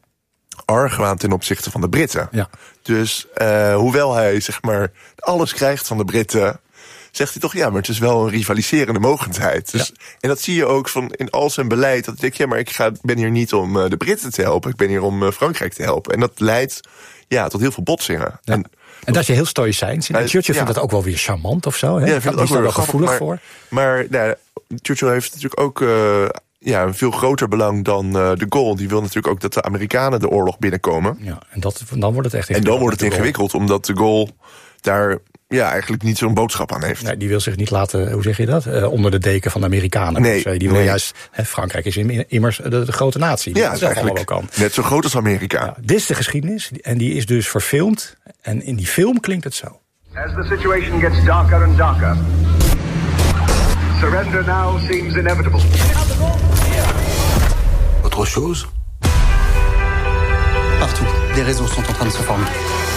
argwaan ten opzichte van de Britten. Ja. Dus uh, hoewel hij zeg maar alles krijgt van de Britten, zegt hij toch, ja, maar het is wel een rivaliserende mogendheid. Dus, ja. En dat zie je ook van in al zijn beleid. Dat ik denk, ja, maar ik ga, ben hier niet om uh, de Britten te helpen. Ik ben hier om uh, Frankrijk te helpen. En dat leidt ja, tot heel veel botsingen. Ja. En, en dat is je heel stoïcijns. En Churchill ja. vindt dat ook wel weer charmant of zo. Hè? Ja, vindt dat ook wel gevoelig maar, voor. Maar nou, Churchill heeft natuurlijk ook uh, ja, een veel groter belang dan uh, de Gaulle. Die wil natuurlijk ook dat de Amerikanen de oorlog binnenkomen. Ja, en dat, dan wordt het echt En dan wordt het ingewikkeld, omdat de Gaulle daar ja, eigenlijk niet zo'n boodschap aan heeft. Nee, die wil zich niet laten, hoe zeg je dat, uh, onder de deken van de Amerikanen. Nee, dus, uh, die wil nee. juist, hè, Frankrijk is immers de, de grote natie. Die ja, dat eigenlijk ook kan. Net zo groot als Amerika. Ja, dit is de geschiedenis en die is dus verfilmd. En in die film klinkt het zo. As the situation gets darker and darker, surrender now seems inevitable. Autre chose? Partout, des réseaux sont en train de se former.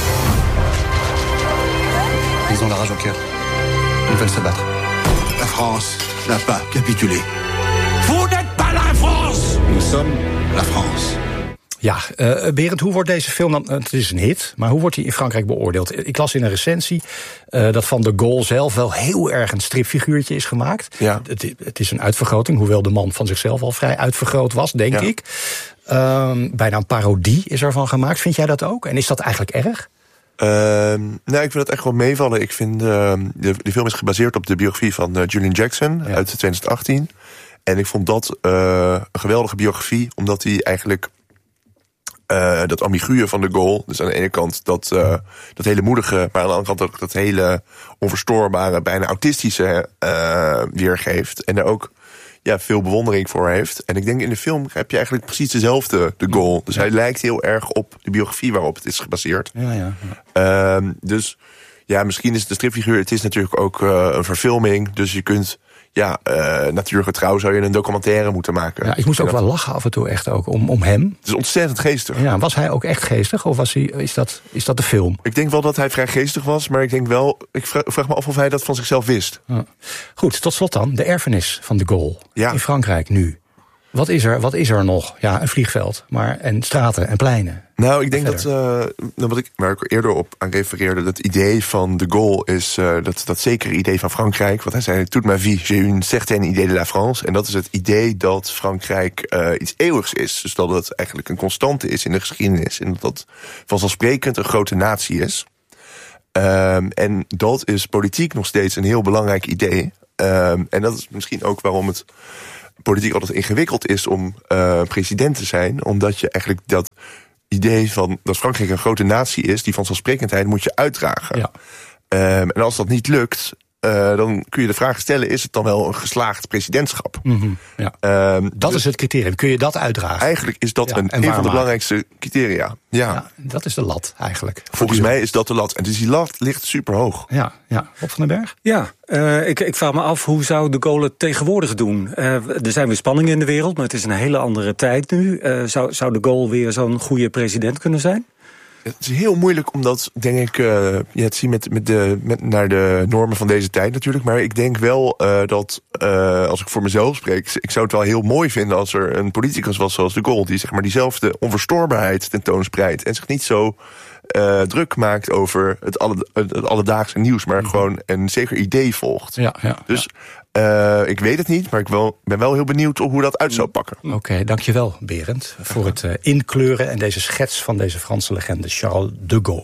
Ils ont la rage au cœur. Ils veulent se battre. La France n'a pas capitulé. Vous n'êtes pas la France! Nous sommes la France. Ja, uh, Berend, hoe wordt deze film dan... Het is een hit, maar hoe wordt hij in Frankrijk beoordeeld? Ik las in een recensie uh, dat van de Gaulle zelf wel heel erg een stripfiguurtje is gemaakt. Ja. Het, het is een uitvergroting, hoewel de man van zichzelf al vrij uitvergroot was, denk ja. ik. Uh, bijna een parodie is ervan gemaakt. Vind jij dat ook? En is dat eigenlijk erg? Uh, nou, ik vind het echt wel meevallen. Ik vind, uh, de, de film is gebaseerd op de biografie van uh, Julian Jackson ja. uit twintig achttien. En ik vond dat uh, een geweldige biografie, omdat hij eigenlijk uh, dat ambiguë van de Gaulle, dus aan de ene kant dat, uh, dat hele moedige, maar aan de andere kant ook dat hele onverstoorbare, bijna autistische uh, weergeeft. En daar ook ja, veel bewondering voor heeft. En ik denk in de film heb je eigenlijk precies dezelfde de Gaulle. Dus hij lijkt heel erg op de biografie waarop het is gebaseerd. Ja, ja, ja. Um, dus ja, misschien is het de stripfiguur. Het is natuurlijk ook uh, een verfilming. Dus je kunt... Ja, uh, natuurgetrouw zou je een documentaire moeten maken. Ja, ik moest ook wel lachen af en toe echt ook om, om hem. Het is ontzettend geestig. Ja, was hij ook echt geestig of was hij, is, dat, is dat de film? Ik denk wel dat hij vrij geestig was, maar ik denk wel... Ik vraag, vraag me af of hij dat van zichzelf wist. Ja. Goed, tot slot dan, de erfenis van de Gaulle ja. in Frankrijk nu. Wat is er, wat is er nog? Ja, een vliegveld, maar en straten en pleinen. Nou, ik denk dat, uh, wat ik, waar ik eerder op aan refereerde... dat idee van de Gaulle is uh, dat, dat zekere idee van Frankrijk. Wat hij zei, toute ma vie, j'ai une certaine idée de la France. En dat is het idee dat Frankrijk uh, iets eeuwigs is. Dus dat het eigenlijk een constante is in de geschiedenis. En dat dat vanzelfsprekend een grote natie is. Um, en dat is politiek nog steeds een heel belangrijk idee. Um, en dat is misschien ook waarom het... politiek altijd ingewikkeld is om uh, president te zijn. Omdat je eigenlijk dat idee van dat Frankrijk een grote natie is... die vanzelfsprekendheid moet je uitdragen. Ja. Um, en als dat niet lukt, uh, dan kun je de vraag stellen... is het dan wel een geslaagd presidentschap? Mm-hmm, ja. um, dat dus is het criterium. Kun je dat uitdragen? Eigenlijk is dat ja, een, een van de belangrijkste criteria. Ja. ja, dat is de lat eigenlijk. Volgens mij is dat de lat. En dus die lat ligt super hoog. Ja, ja. Rob van den Berg? Ja, uh, ik, ik vraag me af, hoe zou de Gaulle het tegenwoordig doen? Uh, er zijn weer spanningen in de wereld, maar het is een hele andere tijd nu. Uh, zou, zou de Gaulle weer zo'n goede president kunnen zijn? Het is heel moeilijk om dat, denk ik, uh, ja, te zien met, met de, met, naar de normen van deze tijd natuurlijk. Maar ik denk wel uh, dat, uh, als ik voor mezelf spreek... ik zou het wel heel mooi vinden als er een politicus was zoals de Gaulle... die zeg maar diezelfde onverstoorbaarheid tentoonspreidt... en zich niet zo uh, druk maakt over het, alle, het, het alledaagse nieuws... maar mm-hmm. gewoon een zeker idee volgt. Ja, ja, dus... Ja. Uh, ik weet het niet, maar ik wel, ben wel heel benieuwd hoe dat uit zou pakken. Oké, okay, dankjewel Berend voor het uh, inkleuren en deze schets van deze Franse legende Charles de Gaulle.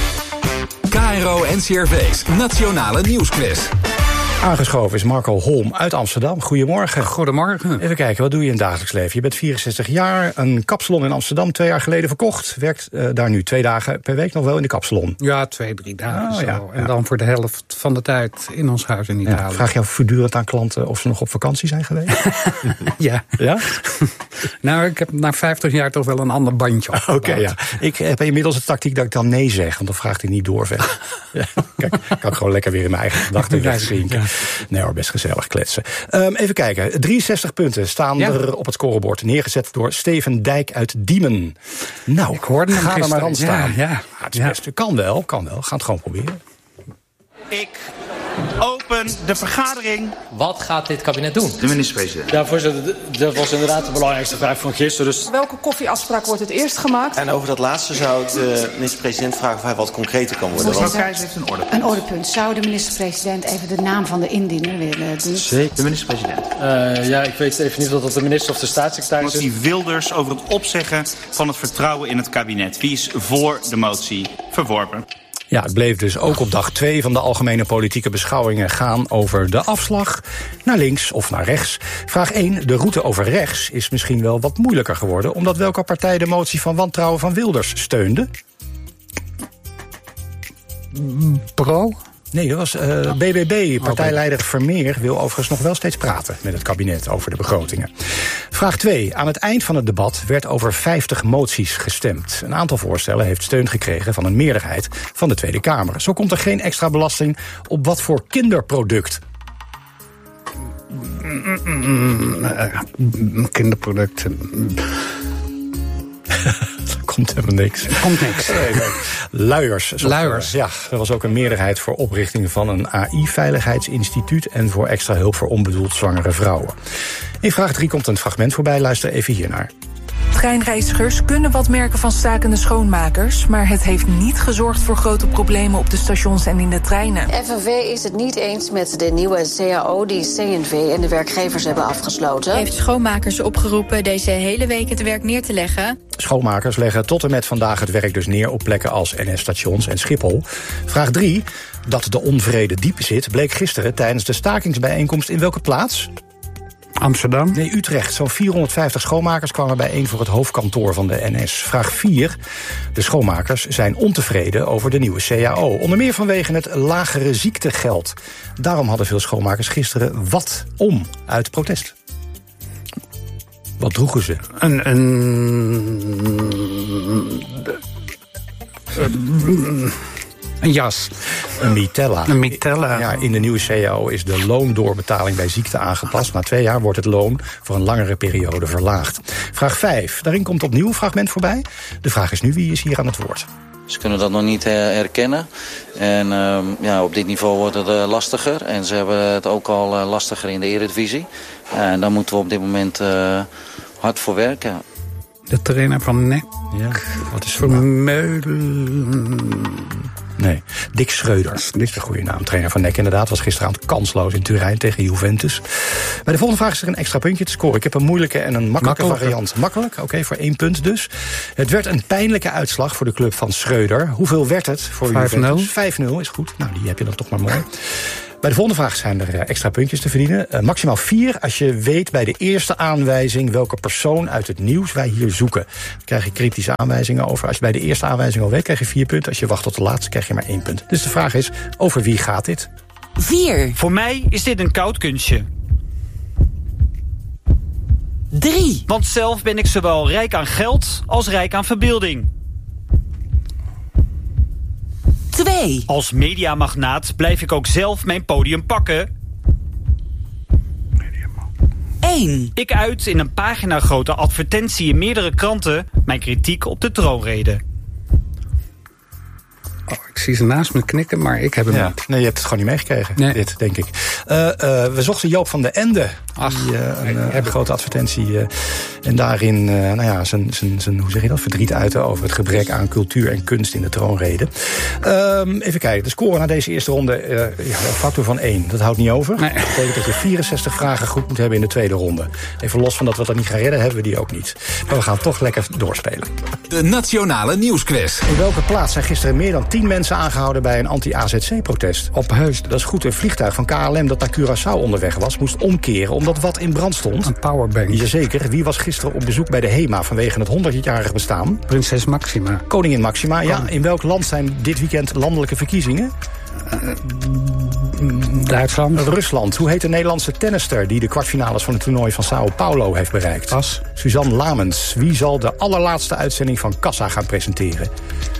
K R O N C R V's Nationale Nieuwsquiz. Aangeschoven is Marco Holm uit Amsterdam. Goedemorgen. Goedemorgen. Even kijken, wat doe je in het dagelijks leven? Je bent vierenzestig jaar, een kapsalon in Amsterdam, twee jaar geleden verkocht. Werkt uh, daar nu twee dagen per week nog wel in de kapsalon? Ja, twee, drie dagen oh, zo. Ja, en ja. dan voor de helft van de tijd in ons huis in Italië. Ja, vraag je voortdurend aan klanten of ze nog op vakantie zijn geweest? ja. ja? Nou, ik heb na vijftig jaar toch wel een ander bandje op. Oké, okay, ja. Ik heb inmiddels de tactiek dat ik dan nee zeg, want dan vraagt hij niet door verder. ja, kijk, kan ik gewoon lekker weer in mijn eigen gedachten wegzinken. Ja. Nee hoor, best gezellig kletsen. Um, even kijken, drieënzestig punten staan ja. er op het scorebord. Neergezet door Steven Dijk uit Diemen. Nou, ik hoorde hem ga gisteren. er maar aan staan. Ja, ja. Ah, het is best, kan wel, kan wel. Ga het gewoon proberen. Ik open de vergadering. Wat gaat dit kabinet doen? De minister-president. Ja, voorzitter, dat was inderdaad de belangrijkste vraag van gisteren. Dus... Welke koffieafspraak wordt het eerst gemaakt? En over dat laatste zou ik de minister-president vragen of hij wat concreter kan worden. Mevrouw Keizer heeft een ordepunt. Een ordepunt. Zou de minister-president even de naam van de indiener willen doen? Zeker. De minister-president. Uh, ja, ik weet even niet of dat de minister of de staatssecretaris is. Motie Wilders over het opzeggen van het vertrouwen in het kabinet. Wie is voor de motie verworpen? Ja, het bleef dus ook op dag twee van de algemene politieke beschouwingen gaan over de afslag. Naar links of naar rechts. Vraag één, de route over rechts is misschien wel wat moeilijker geworden, omdat welke partij de motie van wantrouwen van Wilders steunde? Pro? Nee, dat was uh, B B B. Partijleider Vermeer wil overigens nog wel steeds praten met het kabinet over de begrotingen. Vraag twee. Aan het eind van het debat werd over vijftig moties gestemd. Een aantal voorstellen heeft steun gekregen van een meerderheid van de Tweede Kamer. Zo komt er geen extra belasting op wat voor kinderproduct. Kinderproducten. Er komt helemaal niks. Er komt niks. Nee, nee. Luiers. Luiers. Ja, er was ook een meerderheid voor oprichting van een A I-veiligheidsinstituut en voor extra hulp voor onbedoeld zwangere vrouwen. In vraag drie komt een fragment voorbij. Luister even hiernaar. Treinreizigers kunnen wat merken van stakende schoonmakers, maar het heeft niet gezorgd voor grote problemen op de stations en in de treinen. F N V is het niet eens met de nieuwe C A O die C N V en de werkgevers hebben afgesloten. Heeft schoonmakers opgeroepen deze hele week het werk neer te leggen. Schoonmakers leggen tot en met vandaag het werk dus neer op plekken als N S-stations en Schiphol. Vraag drie. Dat de onvrede diep zit, bleek gisteren tijdens de stakingsbijeenkomst in welke plaats? Amsterdam? Nee, Utrecht. Zo'n vierhonderdvijftig schoonmakers kwamen bijeen voor het hoofdkantoor van de N S. Vraag vier. De schoonmakers zijn ontevreden over de nieuwe C A O. Onder meer vanwege het lagere ziektegeld. Daarom hadden veel schoonmakers gisteren wat om uit protest. Wat droegen ze? Een... een Een jas. Een mitella. Een mitella. Ja, in de nieuwe C A O is de loondoorbetaling bij ziekte aangepast. Na twee jaar wordt het loon voor een langere periode verlaagd. Vraag vijf. Daarin komt opnieuw een fragment voorbij. De vraag is nu, wie is hier aan het woord? Ze kunnen dat nog niet herkennen. En uh, ja, op dit niveau wordt het uh, lastiger. En ze hebben het ook al uh, lastiger in de Eredivisie. Uh, en daar moeten we op dit moment uh, hard voor werken. De trainer van N E C. Ja, wat is Vermeulen. Nee, Dick Schreuder. Dit is een goede naam. Trainer van N E C inderdaad. Was gisteravond kansloos in Turijn tegen Juventus. Bij de volgende vraag is er een extra puntje te scoren. Ik heb een moeilijke en een makkelijke Makkelijk. variant. Makkelijk, oké, okay, voor één punt dus. Het werd een pijnlijke uitslag voor de club van Schreuder. Hoeveel werd het voor Juventus? vijf nul is goed. Nou, die heb je dan toch maar mooi. Bij de volgende vraag zijn er extra puntjes te verdienen. Uh, maximaal vier als je weet bij de eerste aanwijzing welke persoon uit het nieuws wij hier zoeken. Dan krijg je kritische aanwijzingen over. Als je bij de eerste aanwijzing al weet, krijg je vier punten. Als je wacht tot de laatste, krijg je maar één punt. Dus de vraag is, over wie gaat dit? Vier. Voor mij is dit een koud kunstje. Drie. Want zelf ben ik zowel rijk aan geld als rijk aan verbeelding. Twee. Als mediamagnaat blijf ik ook zelf mijn podium pakken. Eén. Ik uit in een pagina grote advertentie in meerdere kranten mijn kritiek op de troonrede. Oh, ik zie ze naast me knikken, maar ik heb hem ja. niet. Nee, je hebt het gewoon niet meegekregen, nee. dit, denk ik. Uh, uh, we zochten Joop van den Ende. Ach, die, uh, een, uh, een grote advertentie. Uh, en daarin, uh, nou ja, zijn, zijn, zijn, hoe zeg je dat, verdriet uiten over het gebrek aan cultuur en kunst in de troonrede. Um, even kijken, de score na deze eerste ronde, uh, ja, een factor van één. Dat houdt niet over. Nee. Dat betekent dat je vierenzestig vragen goed moet hebben in de tweede ronde. Even los van dat we dat niet gaan redden, hebben we die ook niet. Maar we gaan toch lekker doorspelen. De Nationale Nieuwsquiz. In welke plaats zijn gisteren meer dan tien mensen aangehouden bij een anti-A Z C-protest? Op Heusden. Dat is goed. Een vliegtuig van K L M dat naar Curaçao onderweg was, moest omkeren omdat wat in brand stond. Een powerbank. Jazeker. Wie was gisteren op bezoek bij de HEMA vanwege het honderdjarig bestaan? Prinses Maxima. Koningin Maxima, ja. In welk land zijn dit weekend landelijke verkiezingen? Uh, Duitsland. Rusland. Hoe heet de Nederlandse tennister die de kwartfinales van het toernooi van Sao Paulo heeft bereikt? Pas. Suzanne Lamens. Wie zal de allerlaatste uitzending van Kassa gaan presenteren?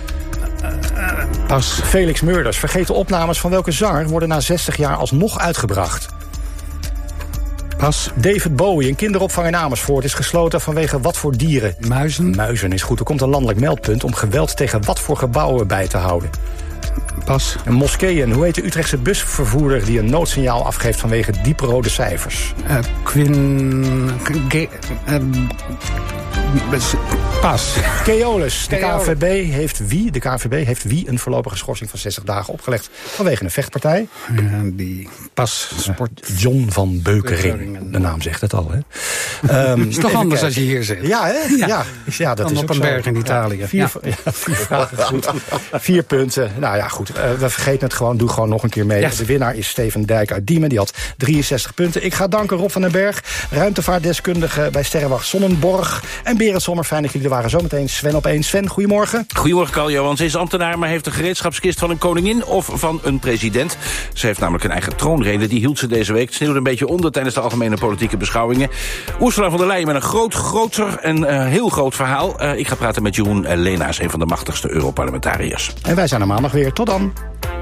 Pas. Felix Murders. Vergeten opnames van welke zanger worden na zestig jaar alsnog uitgebracht? Pas. David Bowie, een kinderopvang in Amersfoort, is gesloten vanwege wat voor dieren? Muizen. Muizen is goed. Er komt een landelijk meldpunt om geweld tegen wat voor gebouwen bij te houden? Pas. En moskeeën. Hoe heet de Utrechtse busvervoerder die een noodsignaal afgeeft vanwege dieprode cijfers? Uh, Quinn... Ge, uh, Pas. Keolis. De K N V B heeft wie? De K N V B heeft wie een voorlopige schorsing van zestig dagen opgelegd vanwege een vechtpartij? Ja, die Pas. Sport. John van Beukering. De naam zegt het al, hè? Um, is toch anders kijken. Als je hier zit. Ja, hè? Ja, ja, ja dat dan is op ook een zo. berg in Italië. Ja, vier, ja. Ja, vier vragen goed. Vier punten. Nou ja, goed. Uh, we vergeten het gewoon. Doe gewoon nog een keer mee. Yes. De winnaar is Steven Dijk uit Diemen. Die had drieënzestig punten. Ik ga danken Rob van den Berg, ruimtevaartdeskundige bij Sterrenwacht Sonnenborg. En Berend Sommer. Fijn dat jullie er waren. Zometeen Sven op één. Sven, goedemorgen. Goedemorgen, Karl-Johan. Ze is ambtenaar, maar heeft een gereedschapskist van een koningin of van een president. Ze heeft namelijk een eigen troonrede. Die hield ze deze week. Het sneeuwde een beetje onder tijdens de algemene politieke beschouwingen. Ursula von der Leyen met een groot, groter en uh, heel groot verhaal. Uh, ik ga praten met Jeroen uh, Leenaars, een van de machtigste Europarlementariërs. En wij zijn er maandag weer. Tot dan.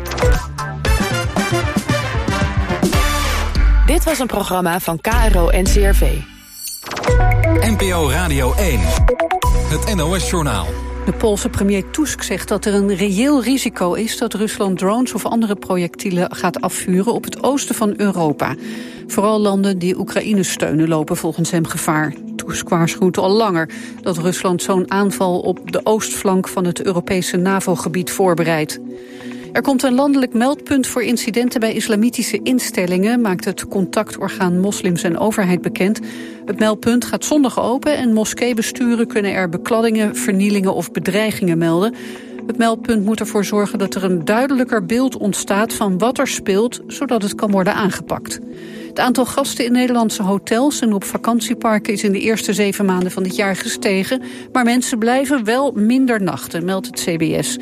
Dit was een programma van K R O N C R V. N P O Radio één. Het N O S-journaal. De Poolse premier Tusk zegt dat er een reëel risico is dat Rusland drones of andere projectielen gaat afvuren op het oosten van Europa. Vooral landen die Oekraïne steunen lopen volgens hem gevaar. Tusk waarschuwt al langer dat Rusland zo'n aanval op de oostflank van het Europese NAVO-gebied voorbereidt. Er komt een landelijk meldpunt voor incidenten bij islamitische instellingen, maakt het contactorgaan Moslims en Overheid bekend. Het meldpunt gaat zondag open en moskeebesturen kunnen er bekladdingen, vernielingen of bedreigingen melden. Het meldpunt moet ervoor zorgen dat er een duidelijker beeld ontstaat van wat er speelt, zodat het kan worden aangepakt. Het aantal gasten in Nederlandse hotels en op vakantieparken is in de eerste zeven maanden van dit jaar gestegen, maar mensen blijven wel minder nachten, meldt het C B S.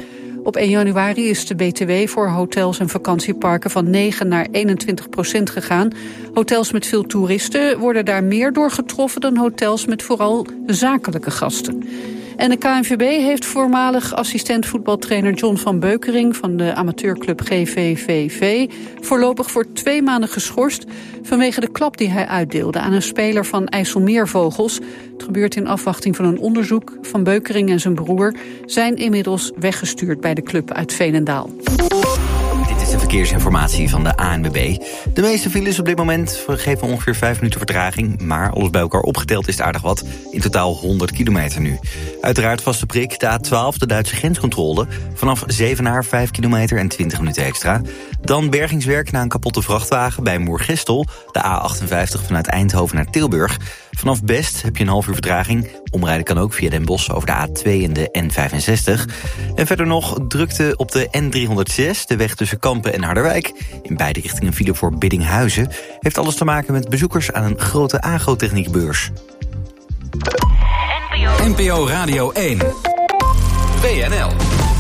Op één januari is de B T W voor hotels en vakantieparken van negen naar eenentwintig procent gegaan. Hotels met veel toeristen worden daar meer door getroffen dan hotels met vooral zakelijke gasten. En de K N V B heeft voormalig assistent voetbaltrainer John van Beukering van de amateurclub G V V V voorlopig voor twee maanden geschorst vanwege de klap die hij uitdeelde aan een speler van IJsselmeervogels. Het gebeurt in afwachting van een onderzoek. Van Beukering en zijn broer zijn inmiddels weggestuurd bij de club uit Veenendaal. Dit is de verkeersinformatie van de A N W B. De meeste files op dit moment geven ongeveer vijf minuten vertraging, maar alles bij elkaar opgeteld is het aardig wat. In totaal honderd kilometer nu. Uiteraard vaste prik, de A twaalf, de Duitse grenscontrole. Vanaf Zevenaar vijf kilometer en twintig minuten extra. Dan bergingswerk na een kapotte vrachtwagen bij Moergestel. De A achtenvijftig vanuit Eindhoven naar Tilburg. Vanaf Best heb je een half uur vertraging. Omrijden kan ook via Den Bosch over de A twee en de N vijfenzestig. En verder nog drukte op de N driehonderdzes, de weg tussen Kampen en Harderwijk. In beide richtingen file voor Biddinghuizen. Heeft alles te maken met bezoekers aan een grote agrotechniekbeurs. N P O Radio één. W N L.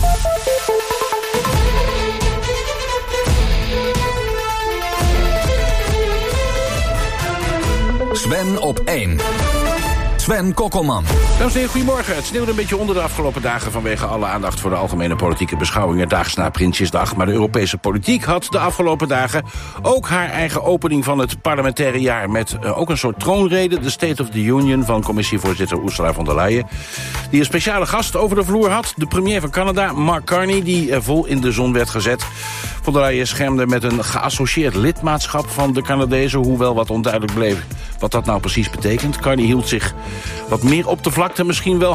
Sven op één. Sven Kokkelman. Dames en heren, goedemorgen. Het sneeuwde een beetje onder de afgelopen dagen vanwege alle aandacht voor de algemene politieke beschouwingen daags na Prinsjesdag. Maar de Europese politiek had de afgelopen dagen ook haar eigen opening van het parlementaire jaar met uh, ook een soort troonrede, de State of the Union van commissievoorzitter Ursula von der Leyen, die een speciale gast over de vloer had, de premier van Canada, Mark Carney, die uh, vol in de zon werd gezet. Von der Leyen schermde met een geassocieerd lidmaatschap van de Canadezen, hoewel wat onduidelijk bleef wat dat nou precies betekent. Carney hield zich wat meer op de vlakte, misschien wel